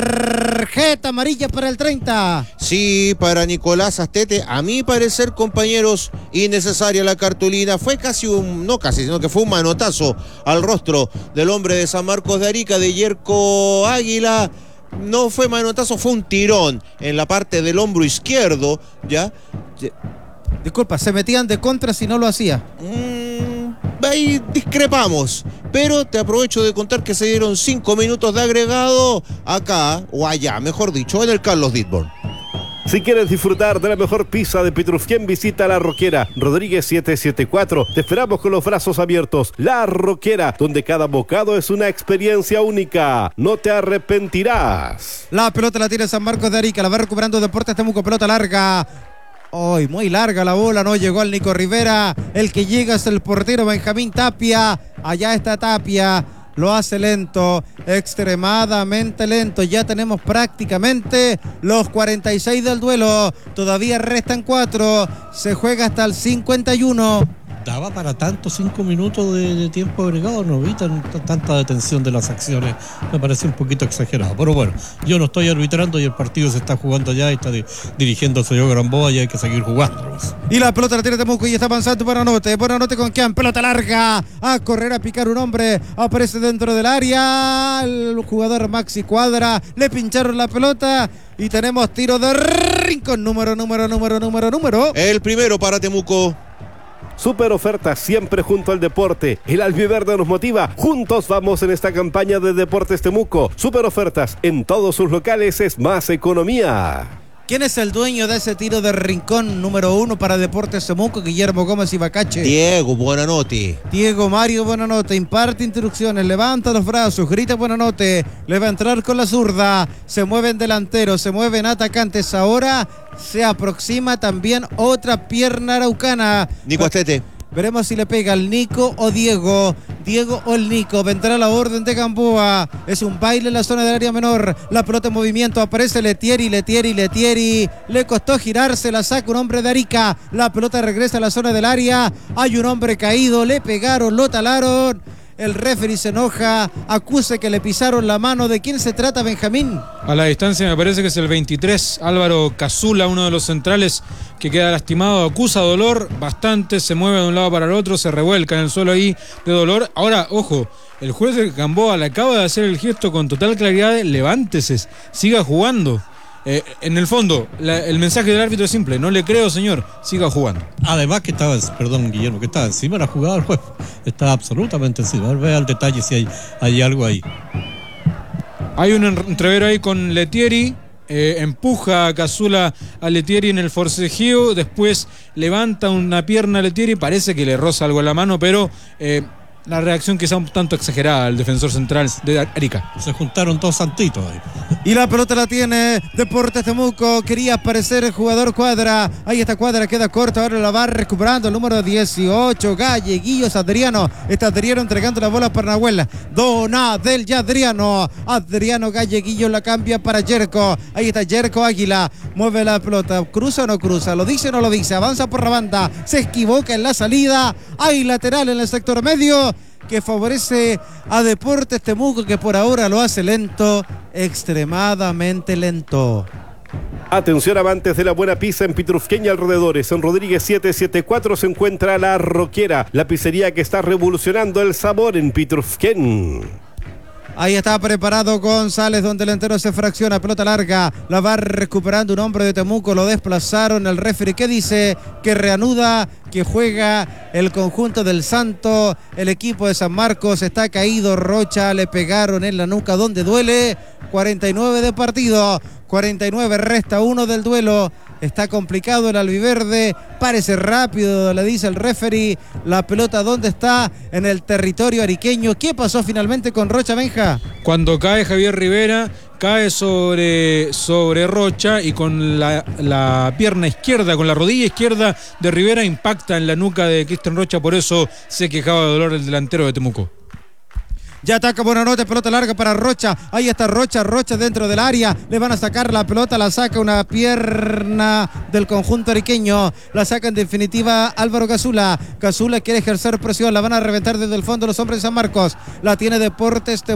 A: tarjeta amarilla para el treinta.
B: Sí, para Nicolás Astete. A mi parecer, compañeros, innecesaria la cartulina. Fue casi un, no casi, sino que fue un manotazo al rostro del hombre de San Marcos de Arica, de Yerko Águila. No fue manotazo, fue un tirón en la parte del hombro izquierdo, ¿ya?
A: Disculpa, se metían de contra si no lo hacía.
B: Mm, ahí discrepamos, pero te aprovecho de contar que se dieron cinco minutos de agregado acá, o allá, mejor dicho, en el Carlos Ditborn.
C: Si quieres disfrutar de la mejor pizza de Petrufien, visita La Roquera, Rodríguez setecientos setenta y cuatro. Te esperamos con los brazos abiertos. La Roquera, donde cada bocado es una experiencia única. No te arrepentirás.
A: La pelota la tiene San Marcos de Arica, la va recuperando Deportes Temuco, pelota larga. Hoy muy larga la bola, no llegó al Nico Rivera. El que llega es el portero Benjamín Tapia. Allá está Tapia. Lo hace lento, extremadamente lento. Ya tenemos prácticamente los cuarenta y seis del duelo. Todavía restan cuatro. Se juega hasta el cincuenta y uno.
E: ¿Daba para tanto cinco minutos de, de tiempo agregado? No vi tan, tanta detención de las acciones. Me parece un poquito exagerado. Pero bueno, yo no estoy arbitrando y el partido se está jugando ya y está di, dirigiendo el señor Gamboa y hay que seguir jugando.
A: Y la pelota la tiene Temuco y está avanzando Bonanote. Bonanote con quién, pelota larga. A correr, a picar un hombre. Aparece dentro del área. El jugador Maxi Cuadra. Le pincharon la pelota. Y tenemos tiro de Rincón. Número, número, número, número, número.
B: El primero para Temuco.
C: Super ofertas siempre junto al deporte. El albiverde nos motiva. Juntos vamos en esta campaña de Deportes Temuco. Super ofertas en todos sus locales, es más economía.
A: ¿Quién es el dueño de ese tiro de Rincón número uno para Deportes Temuco? Guillermo Gómez y Bacache.
B: Diego Bonanote.
A: Diego Mario Bonanote imparte instrucciones, levanta los brazos, grita Bonanote, le va a entrar con la zurda, se mueven delanteros, se mueven atacantes. Ahora se aproxima también otra pierna araucana.
B: Nico Astete.
A: Veremos si le pega el Nico o Diego. Diego o el Nico. Vendrá la orden de Gamboa. Es un baile en la zona del área menor. La pelota en movimiento. Aparece Letieri, Letieri, Letieri. Le costó girarse. La saca un hombre de Arica. La pelota regresa a la zona del área. Hay un hombre caído. Le pegaron, lo talaron. El referee se enoja, acusa que le pisaron la mano. ¿De quién se trata, Benjamín?
D: A la distancia me parece que es el veintitrés, Álvaro Cazula, uno de los centrales que queda lastimado, acusa dolor bastante, se mueve de un lado para el otro, se revuelca en el suelo ahí de dolor. Ahora, ojo, el juez de Gamboa le acaba de hacer el gesto con total claridad de levántese, siga jugando. Eh, en el fondo, la, el mensaje del árbitro es simple: no le creo, señor, siga jugando.
E: Además que estaba, perdón Guillermo, que estaba encima de la jugada del juez, estaba absolutamente encima. Vea el detalle si hay, hay algo ahí.
D: Hay un entrevero ahí con Letieri, Eh, empuja a Cazula a Letieri en el forcejeo, después levanta una pierna a Letieri, parece que le roza algo en la mano, pero eh, la reacción quizá un tanto exagerada al defensor central de Arica.
E: Se juntaron todos santitos ahí.
A: Y la pelota la tiene Deportes Temuco. Quería aparecer el jugador Cuadra. Ahí está Cuadra, queda corto. Ahora la va recuperando el número dieciocho. Galleguillos Adriano. Está Adriano entregando la bola para Nahuel. Dona del Adriano. Adriano Galleguillo la cambia para Yerko. Ahí está Yerko Águila. Mueve la pelota. ¿Cruza o no cruza? ¿Lo dice o no lo dice? Avanza por la banda. Se equivoca en la salida. Hay lateral en el sector medio que favorece a Deportes Temuco, que por ahora lo hace lento, extremadamente lento.
C: Atención, amantes de la buena pizza en Pitrufquén y alrededores. En Rodríguez setecientos setenta y cuatro se encuentra La Roquera, la pizzería que está revolucionando el sabor en Pitrufquén.
A: Ahí está preparado González, donde el entero se fracciona, pelota larga, la va recuperando un hombre de Temuco, lo desplazaron, el referee que dice que reanuda, que juega el conjunto del Santo, el equipo de San Marcos está caído, Rocha le pegaron en la nuca donde duele, cuarenta y nueve de partido, cuarenta y nueve, resta uno del duelo. Está complicado el albiverde, parece rápido, le dice el referee. La pelota, ¿dónde está? En el territorio ariqueño. ¿Qué pasó finalmente con Rocha, Benja?
D: Cuando cae Javier Rivera, cae sobre, sobre Rocha y con la, la pierna izquierda, con la rodilla izquierda de Rivera, impacta en la nuca de Cristian Rocha, por eso se quejaba de dolor el delantero de Temuco.
A: Ya ataca Buenanote, pelota larga para Rocha. Ahí está Rocha, Rocha dentro del área. Le van a sacar la pelota, la saca una pierna del conjunto ariqueño. La saca en definitiva Álvaro Cazula. Cazula quiere ejercer presión, la van a reventar desde el fondo los hombres de San Marcos. La tiene Deportes